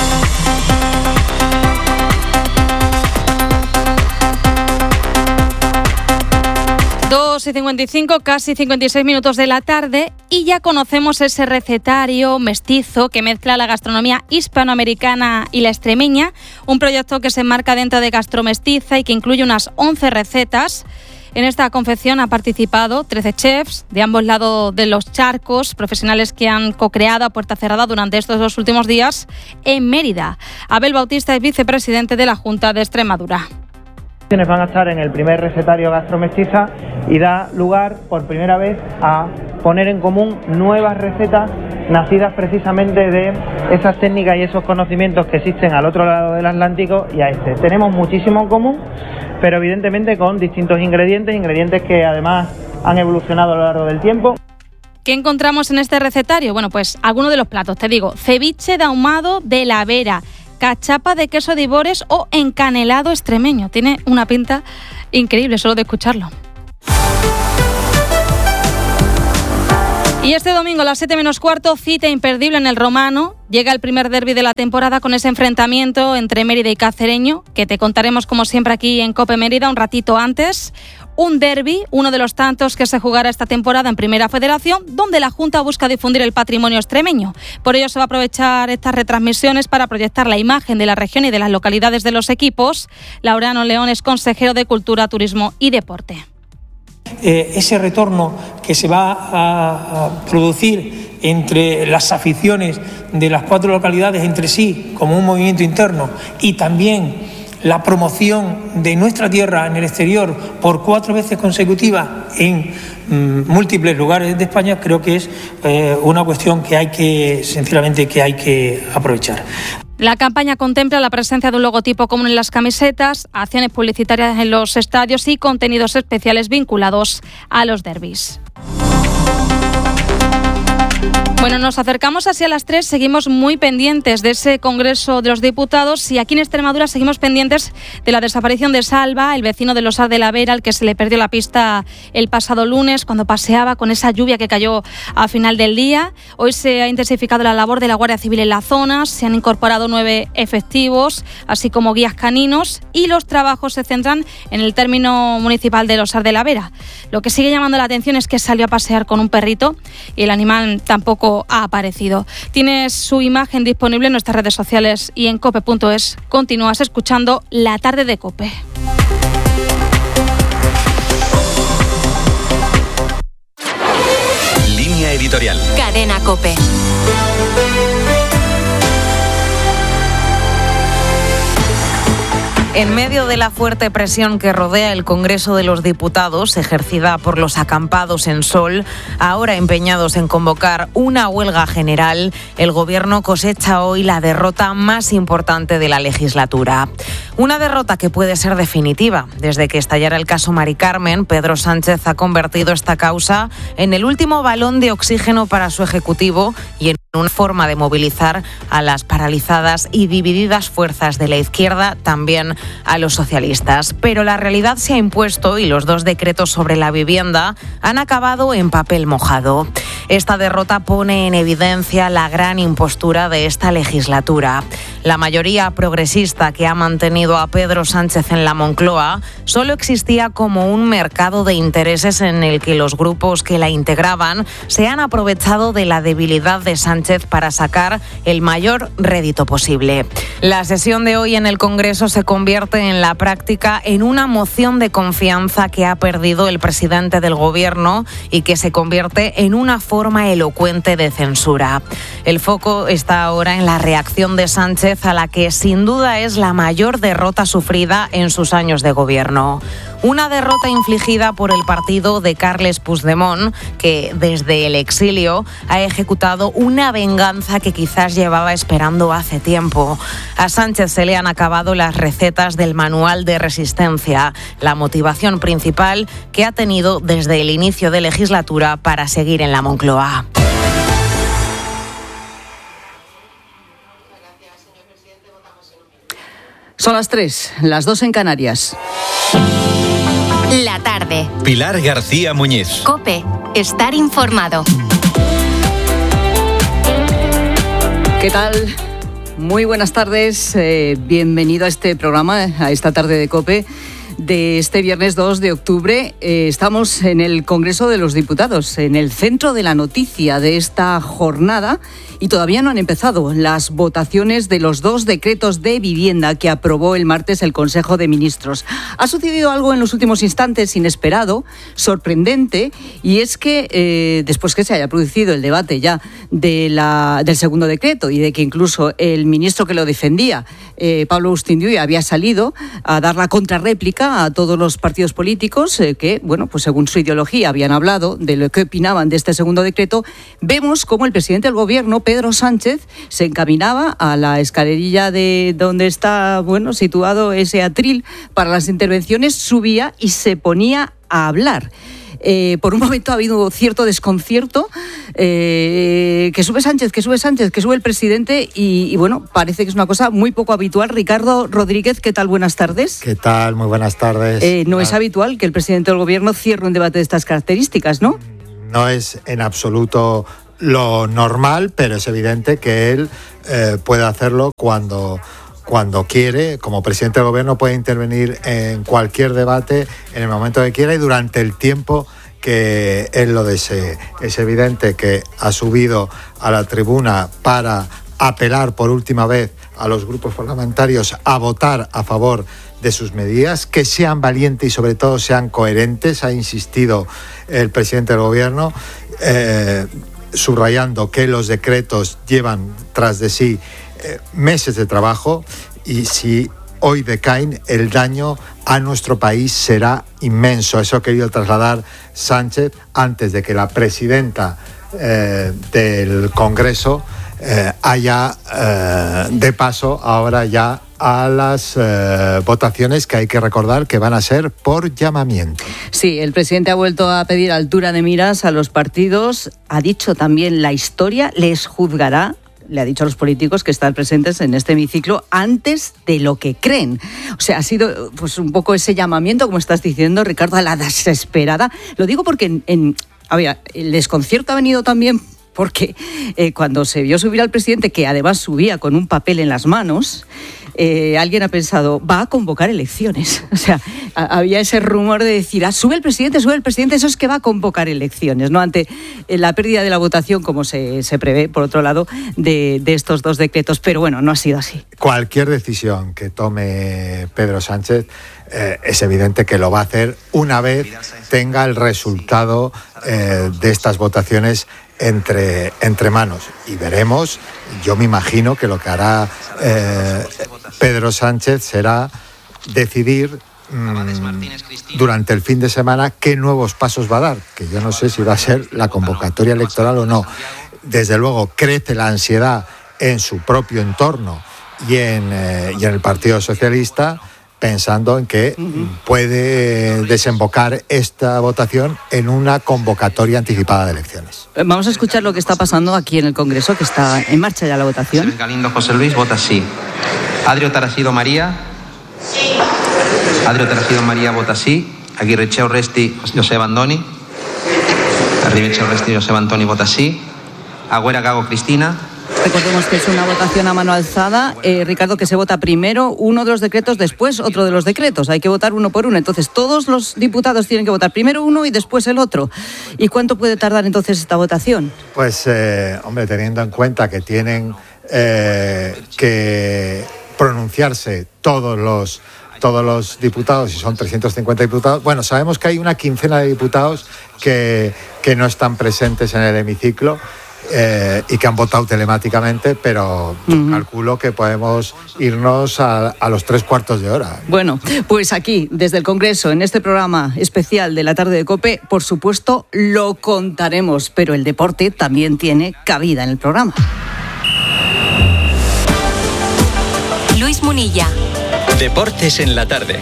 dos y cincuenta y cinco, casi cincuenta y seis minutos de la tarde y ya conocemos ese recetario mestizo que mezcla la gastronomía hispanoamericana y la extremeña, un proyecto que se enmarca dentro de Gastromestiza y que incluye unas once recetas. En esta confección han participado trece chefs de ambos lados de los charcos, profesionales que han co-creado a puerta cerrada durante estos dos últimos días en Mérida. Abel Bautista es vicepresidente de la Junta de Extremadura. Van a estar en el primer recetario Gastromestiza y da lugar por primera vez a poner en común nuevas recetas nacidas precisamente de esas técnicas y esos conocimientos que existen al otro lado del Atlántico y a este. Tenemos muchísimo en común, pero evidentemente con distintos ingredientes, ingredientes que además han evolucionado a lo largo del tiempo. ¿Qué encontramos en este recetario? Bueno, pues algunos de los platos, te digo, ceviche de ahumado de la Vera, cachapa de queso de Ibores o encanelado extremeño. Tiene una pinta increíble solo de escucharlo. Y este domingo a las siete menos cuarto, cita imperdible en el Romano. Llega el primer derbi de la temporada con ese enfrentamiento entre Mérida y Cacereño, que te contaremos como siempre aquí en COPE Mérida un ratito antes. Un derbi, uno de los tantos que se jugará esta temporada en Primera Federación, donde la Junta busca difundir el patrimonio extremeño. Por ello se va a aprovechar estas retransmisiones para proyectar la imagen de la región y de las localidades de los equipos. Laureano León es consejero de Cultura, Turismo y Deporte. Eh, ese retorno que se va a, a producir entre las aficiones de las cuatro localidades entre sí como un movimiento interno y también la promoción de nuestra tierra en el exterior por cuatro veces consecutivas en mm, múltiples lugares de España, creo que es eh, una cuestión que hay que, sinceramente, que hay que aprovechar. La campaña contempla la presencia de un logotipo común en las camisetas, acciones publicitarias en los estadios y contenidos especiales vinculados a los derbis. Bueno, nos acercamos hacia las tres, seguimos muy pendientes de ese Congreso de los Diputados y aquí en Extremadura seguimos pendientes de la desaparición de Salva, el vecino de Losar de la Vera, al que se le perdió la pista el pasado lunes cuando paseaba con esa lluvia que cayó a final del día. Hoy se ha intensificado la labor de la Guardia Civil en la zona, se han incorporado nueve efectivos, así como guías caninos y los trabajos se centran en el término municipal de Losar de la Vera. Lo que sigue llamando la atención es que salió a pasear con un perrito y el animal tampoco ha aparecido. Tienes su imagen disponible en nuestras redes sociales y en cope punto es. Continúas escuchando La Tarde de COPE. Línea editorial. Cadena COPE. En medio de la fuerte presión que rodea el Congreso de los Diputados, ejercida por los acampados en Sol, ahora empeñados en convocar una huelga general, el Gobierno cosecha hoy la derrota más importante de la legislatura. Una derrota que puede ser definitiva. Desde que estallara el caso Mari Carmen, Pedro Sánchez ha convertido esta causa en el último balón de oxígeno para su Ejecutivo y en una forma de movilizar a las paralizadas y divididas fuerzas de la izquierda, también a los socialistas. Pero la realidad se ha impuesto y los dos decretos sobre la vivienda han acabado en papel mojado. Esta derrota pone en evidencia la gran impostura de esta legislatura. La mayoría progresista que ha mantenido a Pedro Sánchez en la Moncloa solo existía como un mercado de intereses en el que los grupos que la integraban se han aprovechado de la debilidad de Sánchez para sacar el mayor rédito posible. La sesión de hoy en el Congreso se convierte en la práctica en una moción de confianza que ha perdido el presidente del Gobierno y que se convierte en una forma elocuente de censura. El foco está ahora en la reacción de Sánchez, a la que sin duda es la mayor derrota sufrida en sus años de gobierno. Una derrota infligida por el partido de Carles Puigdemont, que desde el exilio ha ejecutado una venganza que quizás llevaba esperando hace tiempo. A Sánchez se le han acabado las recetas del manual de resistencia, la motivación principal que ha tenido desde el inicio de legislatura para seguir en la Moncloa. Son las tres, las dos en Canarias. La tarde. Pilar García Muñiz. COPE. Estar informado. ¿Qué tal? Muy buenas tardes. Eh, bienvenido a este programa, a esta tarde de COPE. De este viernes dos de octubre eh, estamos en el Congreso de los Diputados, en el centro de la noticia de esta jornada, y todavía no han empezado las votaciones de los dos decretos de vivienda que aprobó el martes el Consejo de Ministros. Ha sucedido algo en los últimos instantes inesperado, sorprendente, y es que eh, después que se haya producido el debate ya de la, del segundo decreto y de que incluso el ministro que lo defendía, eh, Pablo Ustindiui, había salido a dar la contrarréplica, pública a todos los partidos políticos eh, que, bueno, pues según su ideología habían hablado de lo que opinaban de este segundo decreto, vemos cómo el presidente del Gobierno, Pedro Sánchez, se encaminaba a la escalerilla de donde está, bueno, situado ese atril para las intervenciones, subía y se ponía a hablar. Eh, por un momento ha habido cierto desconcierto, eh, que sube Sánchez, que sube Sánchez, que sube el presidente y, y bueno, parece que es una cosa muy poco habitual. Ricardo Rodríguez, ¿qué tal? Buenas tardes. ¿Qué tal? Muy buenas tardes. Eh, no ah. es habitual que el presidente del Gobierno cierre un debate de estas características, ¿no? No es en absoluto lo normal, pero es evidente que él eh, puede hacerlo cuando... cuando quiere. Como presidente del Gobierno puede intervenir en cualquier debate en el momento que quiera y durante el tiempo que él lo desee. Es evidente que ha subido a la tribuna para apelar por última vez a los grupos parlamentarios a votar a favor de sus medidas, que sean valientes y sobre todo sean coherentes, ha insistido el presidente del Gobierno, eh, subrayando que los decretos llevan tras de sí meses de trabajo y si hoy decaen, el daño a nuestro país será inmenso. Eso ha querido trasladar Sánchez antes de que la presidenta eh, del Congreso eh, haya eh, de paso ahora ya a las eh, votaciones que hay que recordar que van a ser por llamamiento. Sí, el presidente ha vuelto a pedir altura de miras a los partidos, ha dicho también la historia les juzgará. Le ha dicho a los políticos que están presentes en este hemiciclo antes de lo que creen. O sea, ha sido pues un poco ese llamamiento, como estás diciendo, Ricardo, a la desesperada. Lo digo porque en, en, a ver, el desconcierto ha venido también porque eh, cuando se vio subir al presidente, que además subía con un papel en las manos, eh, alguien ha pensado, va a convocar elecciones. O sea, a, había ese rumor de decir, ah, sube el presidente, sube el presidente, eso es que va a convocar elecciones, ¿no? Ante eh, la pérdida de la votación, como se, se prevé, por otro lado, de, de estos dos decretos. Pero bueno, no ha sido así. Cualquier decisión que tome Pedro Sánchez eh, es evidente que lo va a hacer una vez tenga el resultado eh, de estas votaciones entre, entre manos. Y veremos, yo me imagino que lo que hará eh, Pedro Sánchez será decidir mmm, durante el fin de semana qué nuevos pasos va a dar, que yo no sé si va a ser la convocatoria electoral o no. Desde luego crece la ansiedad en su propio entorno y en, eh, y en el Partido Socialista, pensando en que puede desembocar esta votación en una convocatoria anticipada de elecciones. Vamos a escuchar lo que está pasando aquí en el Congreso, que está en marcha ya la votación. Galindo José Luis vota sí. Adrio Tarasido María. Sí. Adrio Tarasido María vota sí. Aguirre Urresti José Bandoni. Arriba Urresti José Antoni vota sí. Agüera Gago Cristina. Recordemos que es una votación a mano alzada. Eh, Ricardo, que se vota primero uno de los decretos, después otro de los decretos. Hay que votar uno por uno. Entonces, todos los diputados tienen que votar primero uno y después el otro. ¿Y cuánto puede tardar entonces esta votación? Pues, eh, hombre, teniendo en cuenta que tienen eh, que pronunciarse todos los... todos los diputados, y son trescientos cincuenta diputados. Bueno, sabemos que hay una quincena de diputados que, que no están presentes en el hemiciclo eh, y que han votado telemáticamente, pero uh-huh. calculo que podemos irnos a, a los tres cuartos de hora. Bueno, pues aquí, desde el Congreso, en este programa especial de la tarde de COPE, por supuesto, lo contaremos, pero el deporte también tiene cabida en el programa. Luis Munilla. Deportes en la tarde.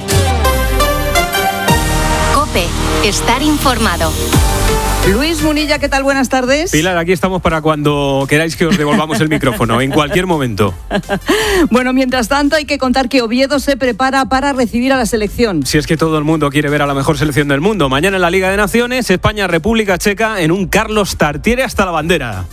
COPE, estar informado. Luis Munilla, ¿qué tal? Buenas tardes. Pilar, aquí estamos para cuando queráis que os devolvamos el micrófono, en cualquier momento. Bueno, mientras tanto hay que contar que Oviedo se prepara para recibir a la selección. Si es que todo el mundo quiere ver a la mejor selección del mundo. Mañana en la Liga de Naciones, España-República Checa en un Carlos Tartiere hasta la bandera.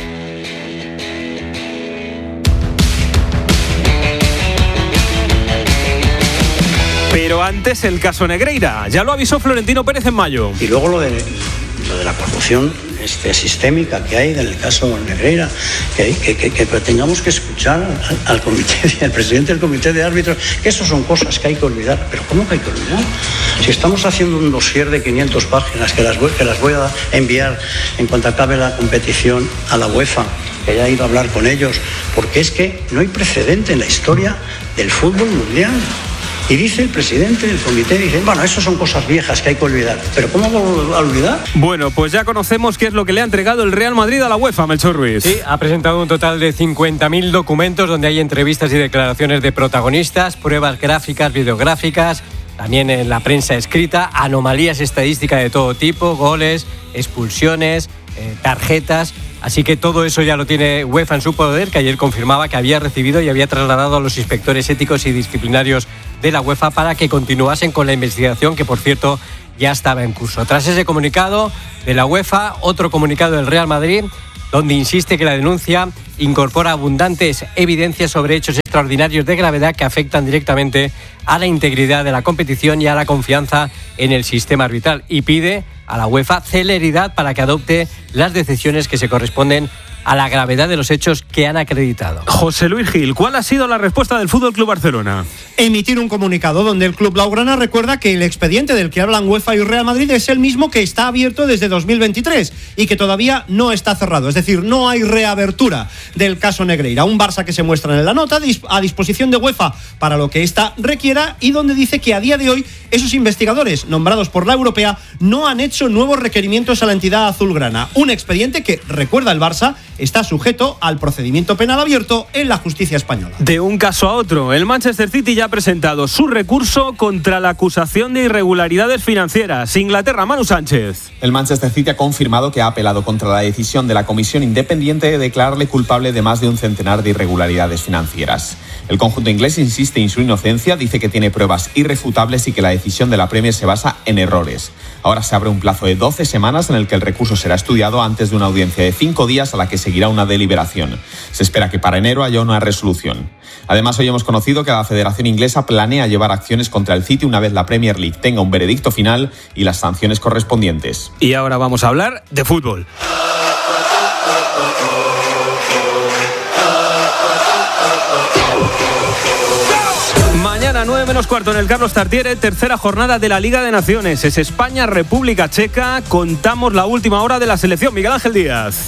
Pero antes el caso Negreira. Ya lo avisó Florentino Pérez en mayo. Y luego lo de, lo de la corrupción este, sistémica que hay en el caso Negreira, que, que, que, que tengamos que escuchar al, al comité, al presidente del comité de árbitros, que eso son cosas que hay que olvidar. ¿Pero cómo que hay que olvidar? Si estamos haciendo un dossier de quinientas páginas que las, voy, que las voy a enviar en cuanto acabe la competición a la UEFA, que ya he ido a hablar con ellos, porque es que no hay precedente en la historia del fútbol mundial. Y dice el presidente del comité, dice, bueno, eso son cosas viejas que hay que olvidar. ¿Pero cómo a olvidar? Bueno, pues ya conocemos qué es lo que le ha entregado el Real Madrid a la UEFA, Melchor Ruiz. Sí, ha presentado un total de cincuenta mil documentos donde hay entrevistas y declaraciones de protagonistas, pruebas gráficas, videográficas, también en la prensa escrita, anomalías estadísticas de todo tipo, goles, expulsiones, eh, tarjetas. Así que todo eso ya lo tiene UEFA en su poder, que ayer confirmaba que había recibido y había trasladado a los inspectores éticos y disciplinarios de la UEFA para que continuasen con la investigación, que por cierto ya estaba en curso. Tras ese comunicado de la UEFA, otro comunicado del Real Madrid, donde insiste que la denuncia incorpora abundantes evidencias sobre hechos extraordinarios de gravedad que afectan directamente a la integridad de la competición y a la confianza en el sistema arbitral, y pide a la UEFA celeridad para que adopte las decisiones que se corresponden a la gravedad de los hechos que han acreditado. José Luis Gil, ¿cuál ha sido la respuesta del F C Barcelona? Emitir un comunicado donde el club blaugrana recuerda que el expediente del que hablan UEFA y Real Madrid es el mismo que está abierto desde dos mil veintitrés y que todavía no está cerrado, es decir, no hay reabertura del caso Negreira. Un Barça que se muestra en la nota a disposición de UEFA para lo que ésta requiera, y donde dice que a día de hoy esos investigadores nombrados por la europea no han hecho nuevos requerimientos a la entidad azulgrana. Un expediente que, recuerda el Barça, está sujeto al procedimiento penal abierto en la justicia española. De un caso a otro, el Manchester City ya ha presentado su recurso contra la acusación de irregularidades financieras. Inglaterra, Manu Sánchez. El Manchester City ha confirmado que ha apelado contra la decisión de la comisión independiente de declararle culpable de más de un centenar de irregularidades financieras. El conjunto inglés insiste en su inocencia, dice que tiene pruebas irrefutables y que la decisión de la Premier se basa en errores. Ahora se abre un plazo de doce semanas en el que el recurso será estudiado antes de una audiencia de cinco días a la que seguirá una deliberación. Se espera que para enero haya una resolución. Además, hoy hemos conocido que la Federación Inglesa planea llevar acciones contra el City una vez la Premier League tenga un veredicto final y las sanciones correspondientes. Y ahora vamos a hablar de fútbol. Mañana nueve menos cuarto en el Carlos Tartiere, tercera jornada de la Liga de Naciones. Es España-República Checa. Contamos la última hora de la selección. Miguel Ángel Díaz.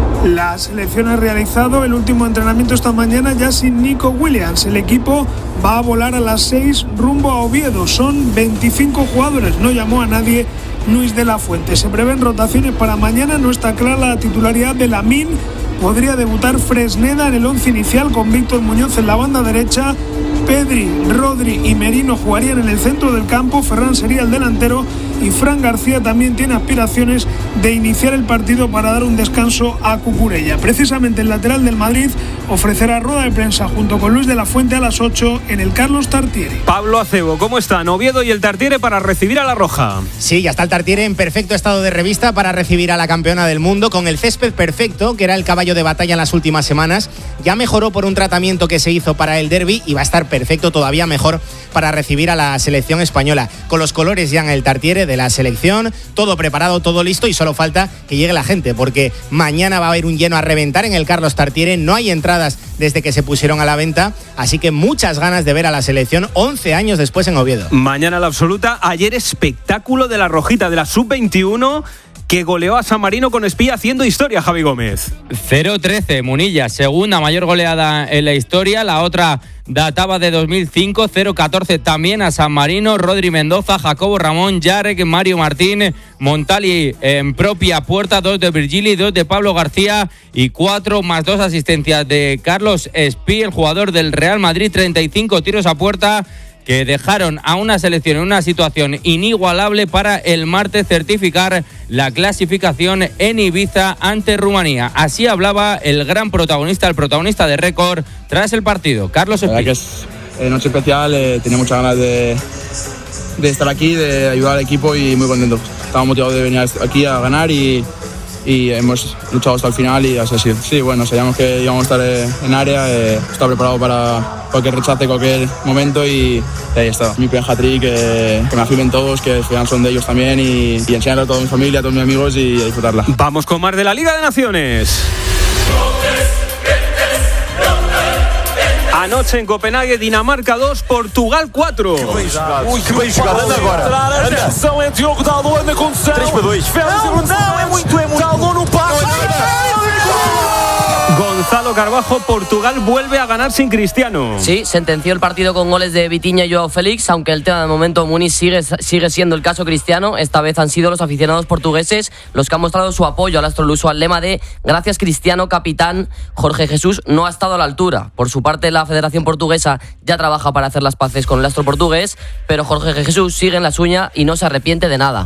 La selección ha realizado el último entrenamiento esta mañana ya sin Nico Williams. El equipo va a volar a las seis rumbo a Oviedo. Son veinticinco jugadores, no llamó a nadie Luis de la Fuente. Se prevén rotaciones para mañana, no está clara la titularidad de Lamine. Podría debutar Fresneda en el once inicial con Víctor Muñoz en la banda derecha. Pedri, Rodri y Merino jugarían en el centro del campo. Ferran sería el delantero y Fran García también tiene aspiraciones de iniciar el partido para dar un descanso a Cucurella. Precisamente el lateral del Madrid ofrecerá rueda de prensa junto con Luis de la Fuente a las ocho en el Carlos Tartiere. Pablo Acebo, ¿cómo están Oviedo y el Tartiere para recibir a la Roja? Sí, ya está el Tartiere en perfecto estado de revista para recibir a la campeona del mundo, con el césped perfecto, que era el caballo de batalla en las últimas semanas. Ya mejoró por un tratamiento que se hizo para el derbi y va a estar perfecto, todavía mejor, para recibir a la selección española. Con los colores ya en el Tartiere de la selección, todo preparado, todo listo, y solo falta que llegue la gente, porque mañana va a haber un lleno a reventar en el Carlos Tartiere. No hay entradas desde que se pusieron a la venta, así que muchas ganas de ver a la selección once años después en Oviedo. Mañana la absoluta. Ayer espectáculo de la Rojita, de la sub veintiuno, que goleó a San Marino con Espía, haciendo historia, Javi Gómez. cero trece, Munilla, segunda mayor goleada en la historia. La otra databa de dos mil cinco, cero catorce también a San Marino. Rodri Mendoza, Jacobo Ramón, Yarek, Mario Martín, Montali en propia puerta, dos de Virgili, dos de Pablo García y cuatro más dos asistencias de Carlos Espí, el jugador del Real Madrid. Treinta y cinco tiros a puerta que dejaron a una selección en una situación inigualable para el martes certificar la clasificación en Ibiza ante Rumanía. Así hablaba el gran protagonista, el protagonista de récord tras el partido, Carlos Espí. La verdad que es eh, noche especial, eh, tenía muchas ganas de, de estar aquí, de ayudar al equipo y muy contento. Estaba motivado de venir aquí a ganar y, y hemos luchado hasta el final y así ha sido. Sí, bueno, sabíamos que íbamos a estar en área, eh, estaba preparado para cualquier rechace, cualquier momento y, y ahí está. Mi primer hat-trick, eh, que me afirmen todos, que al final son de ellos también y, y enseñarle a toda mi familia, a todos mis amigos y a disfrutarla. Vamos con más de la Liga de Naciones. Anoche en Copenhague, Dinamarca dos, Portugal cuatro. Ui, que bem jogado, anda agora. Anda. Atenção, é Diogo Dalot, anda com três para dois. Não, não, é muito, é muito. Dalot no passe. Gonzalo Carbajo, Portugal vuelve a ganar sin Cristiano. Sí, sentenció el partido con goles de Vitinha y Joao Félix, aunque el tema de momento Muniz sigue, sigue siendo el caso Cristiano. Esta vez han sido los aficionados portugueses los que han mostrado su apoyo al astro luso al lema de "Gracias Cristiano, capitán". Jorge Jesús no ha estado a la altura. Por su parte, la Federación Portuguesa ya trabaja para hacer las paces con el astro portugués, pero Jorge Jesús sigue en la suya y no se arrepiente de nada.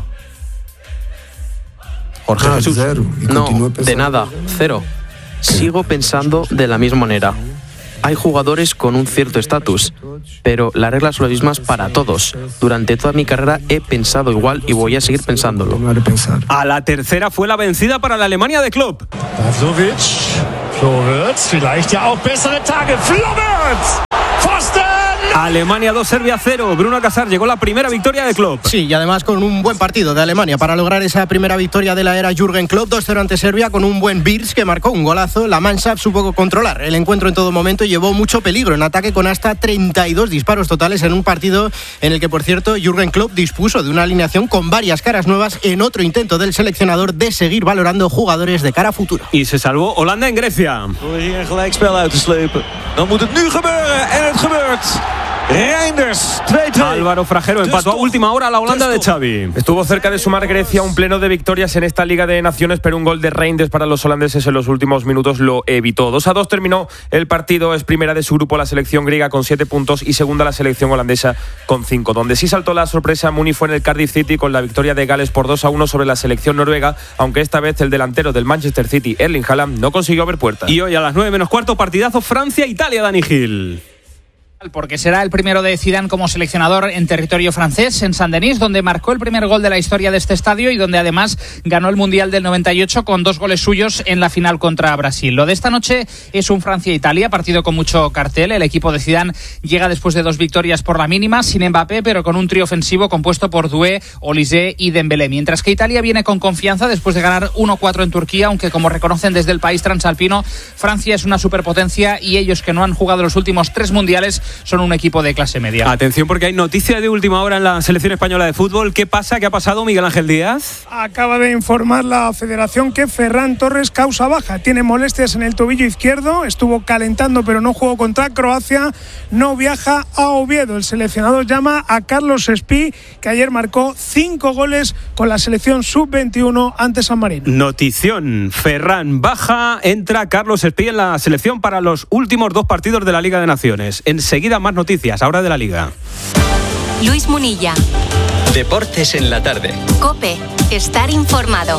Jorge Jesús, no, de nada, cero. Sigo pensando de la misma manera. Hay jugadores con un cierto estatus, pero las reglas son las mismas para todos. Durante toda mi carrera he pensado igual y voy a seguir pensándolo. A la tercera fue la vencida para la Alemania de Klopp. Pavlovic, Florwitz, vielleicht ja auch bessere Tage. Florwitz, Pfosten. Alemania dos, Serbia cero. Bruno Casar, llegó la primera victoria de Klopp. Sí, y además con un buen partido de Alemania para lograr esa primera victoria de la era Jürgen Klopp. dos cero ante Serbia con un buen Wirtz que marcó un golazo. La Mannschaft supo controlar el encuentro en todo momento y llevó mucho peligro en ataque con hasta treinta y dos disparos totales en un partido en el que, por cierto, Jürgen Klopp dispuso de una alineación con varias caras nuevas en otro intento del seleccionador de seguir valorando jugadores de cara a futuro. Y se salvó Holanda en Grecia. Dan moet het nu gebeuren en het gebeurt. Reinders, twee twee. Álvaro Fragero empató a última hora a la Holanda de Xavi. Estuvo cerca de sumar Grecia un pleno de victorias en esta Liga de Naciones, pero un gol de Reinders para los holandeses en los últimos minutos lo evitó. dos a dos terminó el partido. Es primera de su grupo la selección griega con siete puntos y segunda la selección holandesa con cinco. Donde sí saltó la sorpresa Muni fue en el Cardiff City con la victoria de Gales por dos a uno sobre la selección noruega, aunque esta vez el delantero del Manchester City, Erling Haaland, no consiguió ver puerta. Y hoy a las nueve menos cuarto, partidazo Francia-Italia, Dani Gil. Porque será el primero de Zidane como seleccionador en territorio francés, en Saint-Denis, donde marcó el primer gol de la historia de este estadio y donde además ganó el Mundial del noventa y ocho con dos goles suyos en la final contra Brasil. Lo de esta noche es un Francia-Italia, partido con mucho cartel. El equipo de Zidane llega después de dos victorias por la mínima, sin Mbappé, pero con un trío ofensivo compuesto por Doué, Olise y Dembélé. Mientras que Italia viene con confianza después de ganar uno cuatro en Turquía, aunque como reconocen desde el país transalpino, Francia es una superpotencia y ellos, que no han jugado los últimos tres mundiales, son un equipo de clase media. Atención, porque hay noticia de última hora en la selección española de fútbol. ¿Qué pasa? ¿Qué ha pasado, Miguel Ángel Díaz? Acaba de informar la Federación que Ferran Torres causa baja. Tiene molestias en el tobillo izquierdo, estuvo calentando pero no jugó contra Croacia, no viaja a Oviedo. El seleccionador llama a Carlos Espí, que ayer marcó cinco goles con la selección sub veintiuno ante San Marino. Notición, Ferran baja, entra Carlos Espí en la selección para los últimos dos partidos de la Liga de Naciones. Enseguida más noticias, ahora de la Liga. Luis Munilla. Deportes en la tarde. COPE. Estar informado.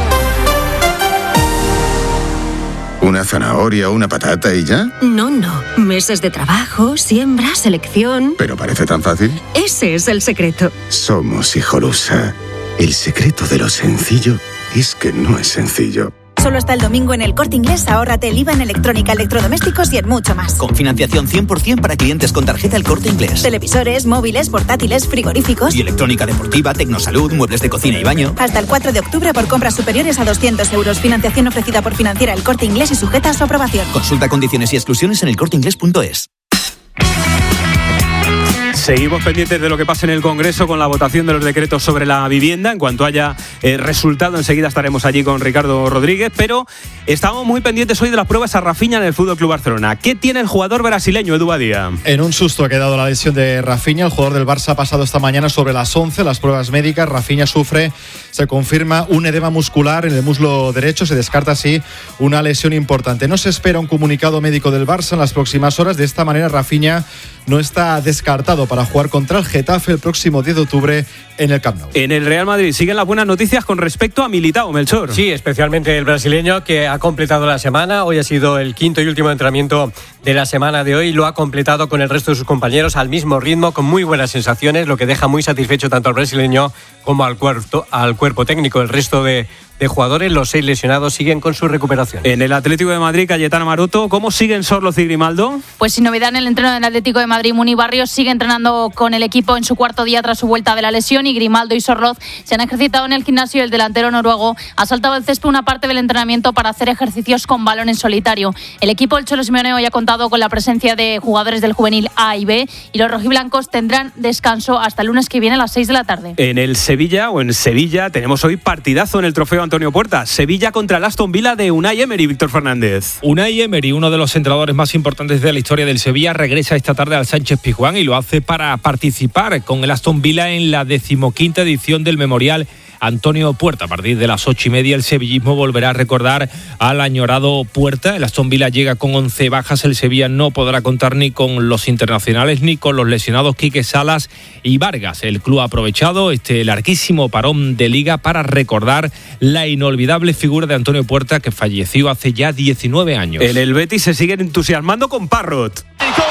¿Una zanahoria o una patata y ya? No, no. Meses de trabajo, siembra, selección. ¿Pero parece tan fácil? Ese es el secreto. Somos Hijolusa. El secreto de lo sencillo es que no es sencillo. Solo hasta el domingo en El Corte Inglés, ahórrate el I V A en electrónica, electrodomésticos y en mucho más. Con financiación cien por ciento para clientes con tarjeta El Corte Inglés. Televisores, móviles, portátiles, frigoríficos. Y electrónica deportiva, tecnosalud, muebles de cocina y baño. Hasta el cuatro de octubre por compras superiores a doscientos euros. Financiación ofrecida por Financiera El Corte Inglés y sujeta a su aprobación. Consulta condiciones y exclusiones en el corte inglés punto es. Seguimos pendientes de lo que pase en el Congreso con la votación de los decretos sobre la vivienda. En cuanto haya eh, resultado, enseguida estaremos allí con Ricardo Rodríguez. Pero estamos muy pendientes hoy de las pruebas a Rafinha en el Fútbol Club Barcelona. ¿Qué tiene el jugador brasileño, Edu Badía? En un susto ha quedado la lesión de Rafinha. El jugador del Barça ha pasado esta mañana sobre las once las pruebas médicas. Rafinha sufre, se confirma un edema muscular en el muslo derecho. Se descarta así una lesión importante. No se espera un comunicado médico del Barça en las próximas horas. De esta manera, Rafinha no está descartado para jugar contra el Getafe el próximo diez de octubre en el Camp Nou. En el Real Madrid siguen las buenas noticias con respecto a Militao, Melchor. Sí, especialmente el brasileño, que ha completado la semana. Hoy ha sido el quinto y último entrenamiento de la semana de hoy. Lo ha completado con el resto de sus compañeros al mismo ritmo, con muy buenas sensaciones, lo que deja muy satisfecho tanto al brasileño como al cuerpo, al cuerpo técnico. El resto de, de jugadores, los seis lesionados, siguen con su recuperación. En el Atlético de Madrid, Cayetano Maroto, ¿cómo siguen Sorloz y Grimaldo? Pues sin novedad en el entreno del Atlético de Madrid, Muni Barrios sigue entrenando con el equipo en su cuarto día tras su vuelta de la lesión, y Grimaldo y Sorloz se han ejercitado en el gimnasio. El delantero noruego ha saltado al césped una parte del entrenamiento para hacer ejercicios con balón en solitario. El equipo del Cholo Simeone hoy ha contado con la presencia de jugadores del juvenil A y B, y los rojiblancos tendrán descanso hasta el lunes que viene a las seis de la tarde. En el Sevilla o en Sevilla tenemos hoy partidazo en el Trofeo Antonio Antonio Puerta. Sevilla contra el Aston Villa de Unai Emery, Víctor Fernández. Unai Emery, uno de los entrenadores más importantes de la historia del Sevilla, regresa esta tarde al Sánchez-Pizjuán y lo hace para participar con el Aston Villa en la decimoquinta edición del Memorial Antonio Puerta. A partir de las ocho y media el sevillismo volverá a recordar al añorado Puerta. El Aston Villa llega con once bajas. El Sevilla no podrá contar ni con los internacionales ni con los lesionados Quique Salas y Vargas. El club ha aprovechado este larguísimo parón de liga para recordar la inolvidable figura de Antonio Puerta, que falleció hace ya diecinueve años. En el Betis se siguen entusiasmando con Parrot.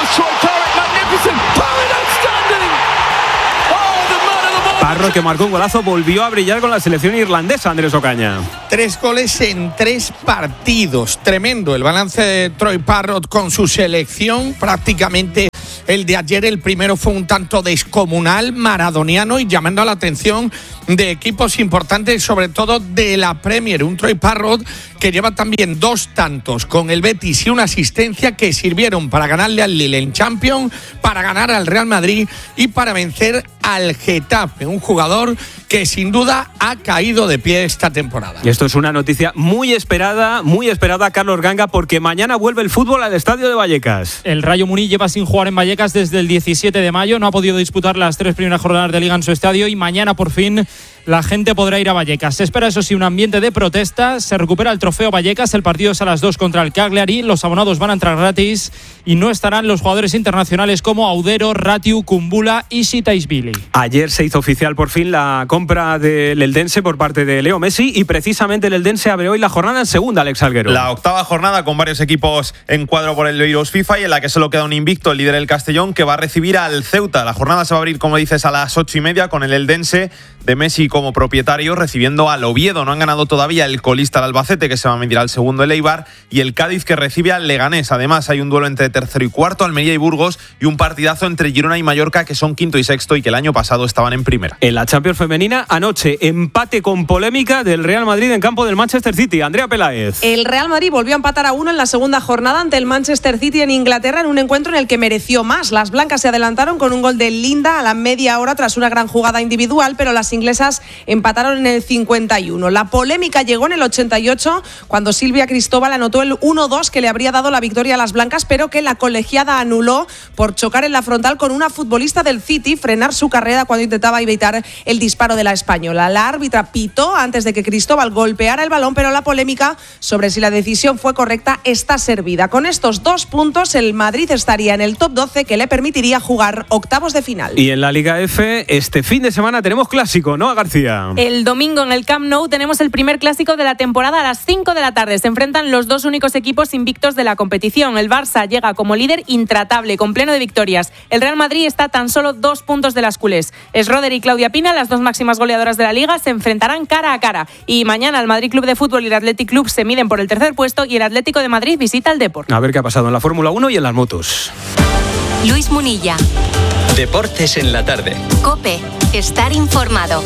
Parrot, que marcó un golazo, volvió a brillar con la selección irlandesa, Andrés Ocaña. Tres goles en tres partidos. Tremendo el balance de Troy Parrot con su selección. Prácticamente el de ayer, el primero fue un tanto descomunal, maradoniano y llamando la atención de equipos importantes, sobre todo de la Premier. Un Troy Parrot que lleva también dos tantos con el Betis y una asistencia que sirvieron para ganarle al Lille en Champions, para ganar al Real Madrid y para vencer al Getafe. Un jugador que sin duda ha caído de pie esta temporada. Y esto es una noticia muy esperada, muy esperada, Carlos Ganga, porque mañana vuelve el fútbol al Estadio de Vallecas. El Rayo Muni lleva sin jugar en Vallecas desde el diecisiete de mayo, no ha podido disputar las tres primeras jornadas de Liga en su estadio y mañana por fin la gente podrá ir a Vallecas. Se espera, eso sí, un ambiente de protesta. Se recupera el trofeo Vallecas. El partido es a las dos contra el Cagliari. Los abonados van a entrar gratis y no estarán los jugadores internacionales como Audero, Ratiu, Kumbula y Sitaisvili. Ayer se hizo oficial por fin la compra del Eldense por parte de Leo Messi y precisamente el Eldense abre hoy la jornada en segunda, Alex Alguero. La octava jornada con varios equipos en cuadro por el Euros FIFA y en la que solo queda un invicto, el líder el Castellón, que va a recibir al Ceuta. La jornada se va a abrir, como dices, a las ocho y media con el Eldense de Messi como propietario recibiendo al Oviedo. No han ganado todavía el colista al Albacete, que se va a medir al segundo el Eibar, y el Cádiz, que recibe al Leganés. Además hay un duelo entre tercero y cuarto, Almería y Burgos, y un partidazo entre Girona y Mallorca, que son quinto y sexto y que el año pasado estaban en primera. En la Champions femenina, anoche empate con polémica del Real Madrid en campo del Manchester City. Andrea Peláez. El Real Madrid volvió a empatar a uno en la segunda jornada ante el Manchester City en Inglaterra, en un encuentro en el que mereció más. Las blancas se adelantaron con un gol de Linda a la media hora tras una gran jugada individual, pero las inglesas empataron en el cincuenta y uno. La polémica llegó en el ochenta y ocho, cuando Silvia Cristóbal anotó el uno dos que le habría dado la victoria a las blancas, pero que la colegiada anuló por chocar en la frontal con una futbolista del City, frenar su carrera cuando intentaba evitar el disparo de la española. La árbitra pitó antes de que Cristóbal golpeara el balón, pero la polémica sobre si la decisión fue correcta está servida. Con estos dos puntos, el Madrid estaría en el top doce, que le permitiría jugar octavos de final. Y en la Liga F, este fin de semana tenemos clásico, ¿no, García? El domingo en el Camp Nou tenemos el primer clásico de la temporada a las cinco de la tarde. Se enfrentan los dos únicos equipos invictos de la competición. El Barça llega como líder intratable, con pleno de victorias. El Real Madrid está a tan solo dos puntos de las culés. Schroeder y Claudia Pina, las dos máximas goleadoras de la Liga, se enfrentarán cara a cara. Y mañana el Madrid Club de Fútbol y el Athletic Club se miden por el tercer puesto y el Atlético de Madrid visita el Depor. A ver qué ha pasado en la Fórmula uno y en las motos. Luis Munilla. Deportes en la tarde. COPE. Estar informado.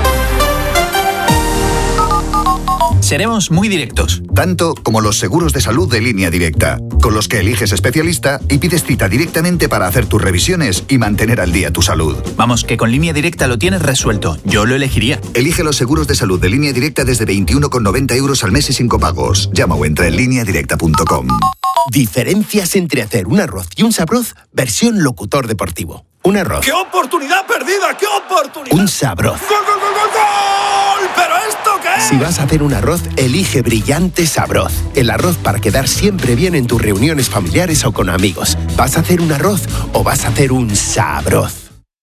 Seremos muy directos. Tanto como los seguros de salud de Línea Directa, con los que eliges especialista y pides cita directamente para hacer tus revisiones y mantener al día tu salud. Vamos, que con Línea Directa lo tienes resuelto. Yo lo elegiría. Elige los seguros de salud de Línea Directa desde veintiuno con noventa euros al mes y sin copagos. Llama o entra en línea directa punto com. Diferencias entre hacer un arroz y un sabroz, versión locutor deportivo. Un arroz. ¡Qué oportunidad perdida! ¡Qué oportunidad! Un sabroz. ¡Gol, gol, gol, gol, gol! ¿Pero esto qué es? Si vas a hacer un arroz, elige Brillante Sabroz. El arroz para quedar siempre bien en tus reuniones familiares o con amigos. ¿Vas a hacer un arroz o vas a hacer un sabroz?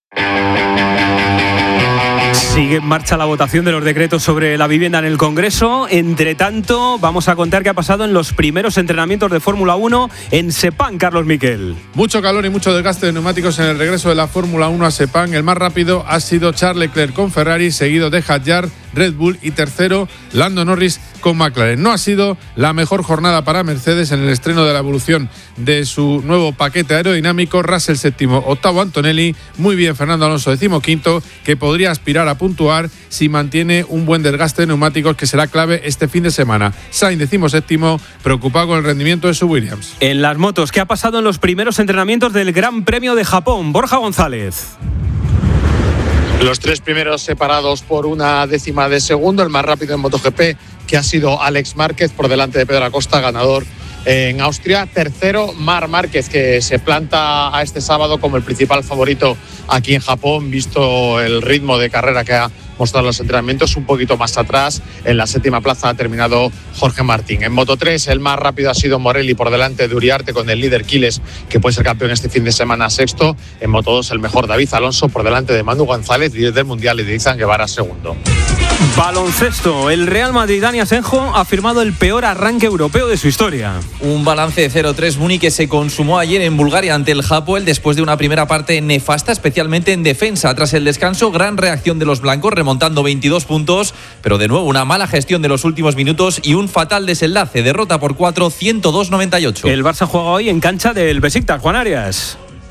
Sigue en marcha la votación de los decretos sobre la vivienda en el Congreso. Entre tanto, vamos a contar qué ha pasado en los primeros entrenamientos de Fórmula uno en Sepang, Carlos Miquel. Mucho calor y mucho desgaste de neumáticos en el regreso de la Fórmula uno a Sepang. El más rápido ha sido Charles Leclerc con Ferrari, seguido de Hadjar, Red Bull y tercero Lando Norris con McLaren. No ha sido la mejor jornada para Mercedes en el estreno de la evolución de su nuevo paquete aerodinámico. Russell séptimo, octavo Antonelli, muy bien Fernando Alonso decimoquinto, que podría aspirar a puntuar si mantiene un buen desgaste de neumáticos, que será clave este fin de semana. Sainz decimoséptimo, preocupado con el rendimiento de su Williams. En las motos, ¿qué ha pasado en los primeros entrenamientos del Gran Premio de Japón? Borja González. Los tres primeros separados por una décima de segundo, el más rápido en MotoGP, que ha sido Alex Márquez, por delante de Pedro Acosta, ganador en Austria. Tercero, Marc Márquez, que se planta a este sábado como el principal favorito aquí en Japón, visto el ritmo de carrera que ha mostrado los entrenamientos. Un poquito más atrás, en la séptima plaza, ha terminado Jorge Martín. En Moto tres, el más rápido ha sido Morelli, por delante de Uriarte, con el líder Quiles, que puede ser campeón este fin de semana, sexto. En Moto dos, el mejor David Alonso, por delante de Manu González, líder del Mundial, y de Izan Guevara, segundo. Baloncesto. El Real Madrid, Dani Asenjo, ha firmado el peor arranque europeo de su historia. Un balance de cero tres Muni que se consumó ayer en Bulgaria ante el Hapoel después de una primera parte nefasta, especialmente en defensa. Tras el descanso, gran reacción de los blancos, remontando veintidós puntos, pero de nuevo una mala gestión de los últimos minutos y un fatal desenlace. Derrota por cuatro, ciento dos noventa y ocho. El Barça juega hoy en cancha del Besiktas, Juan Arias.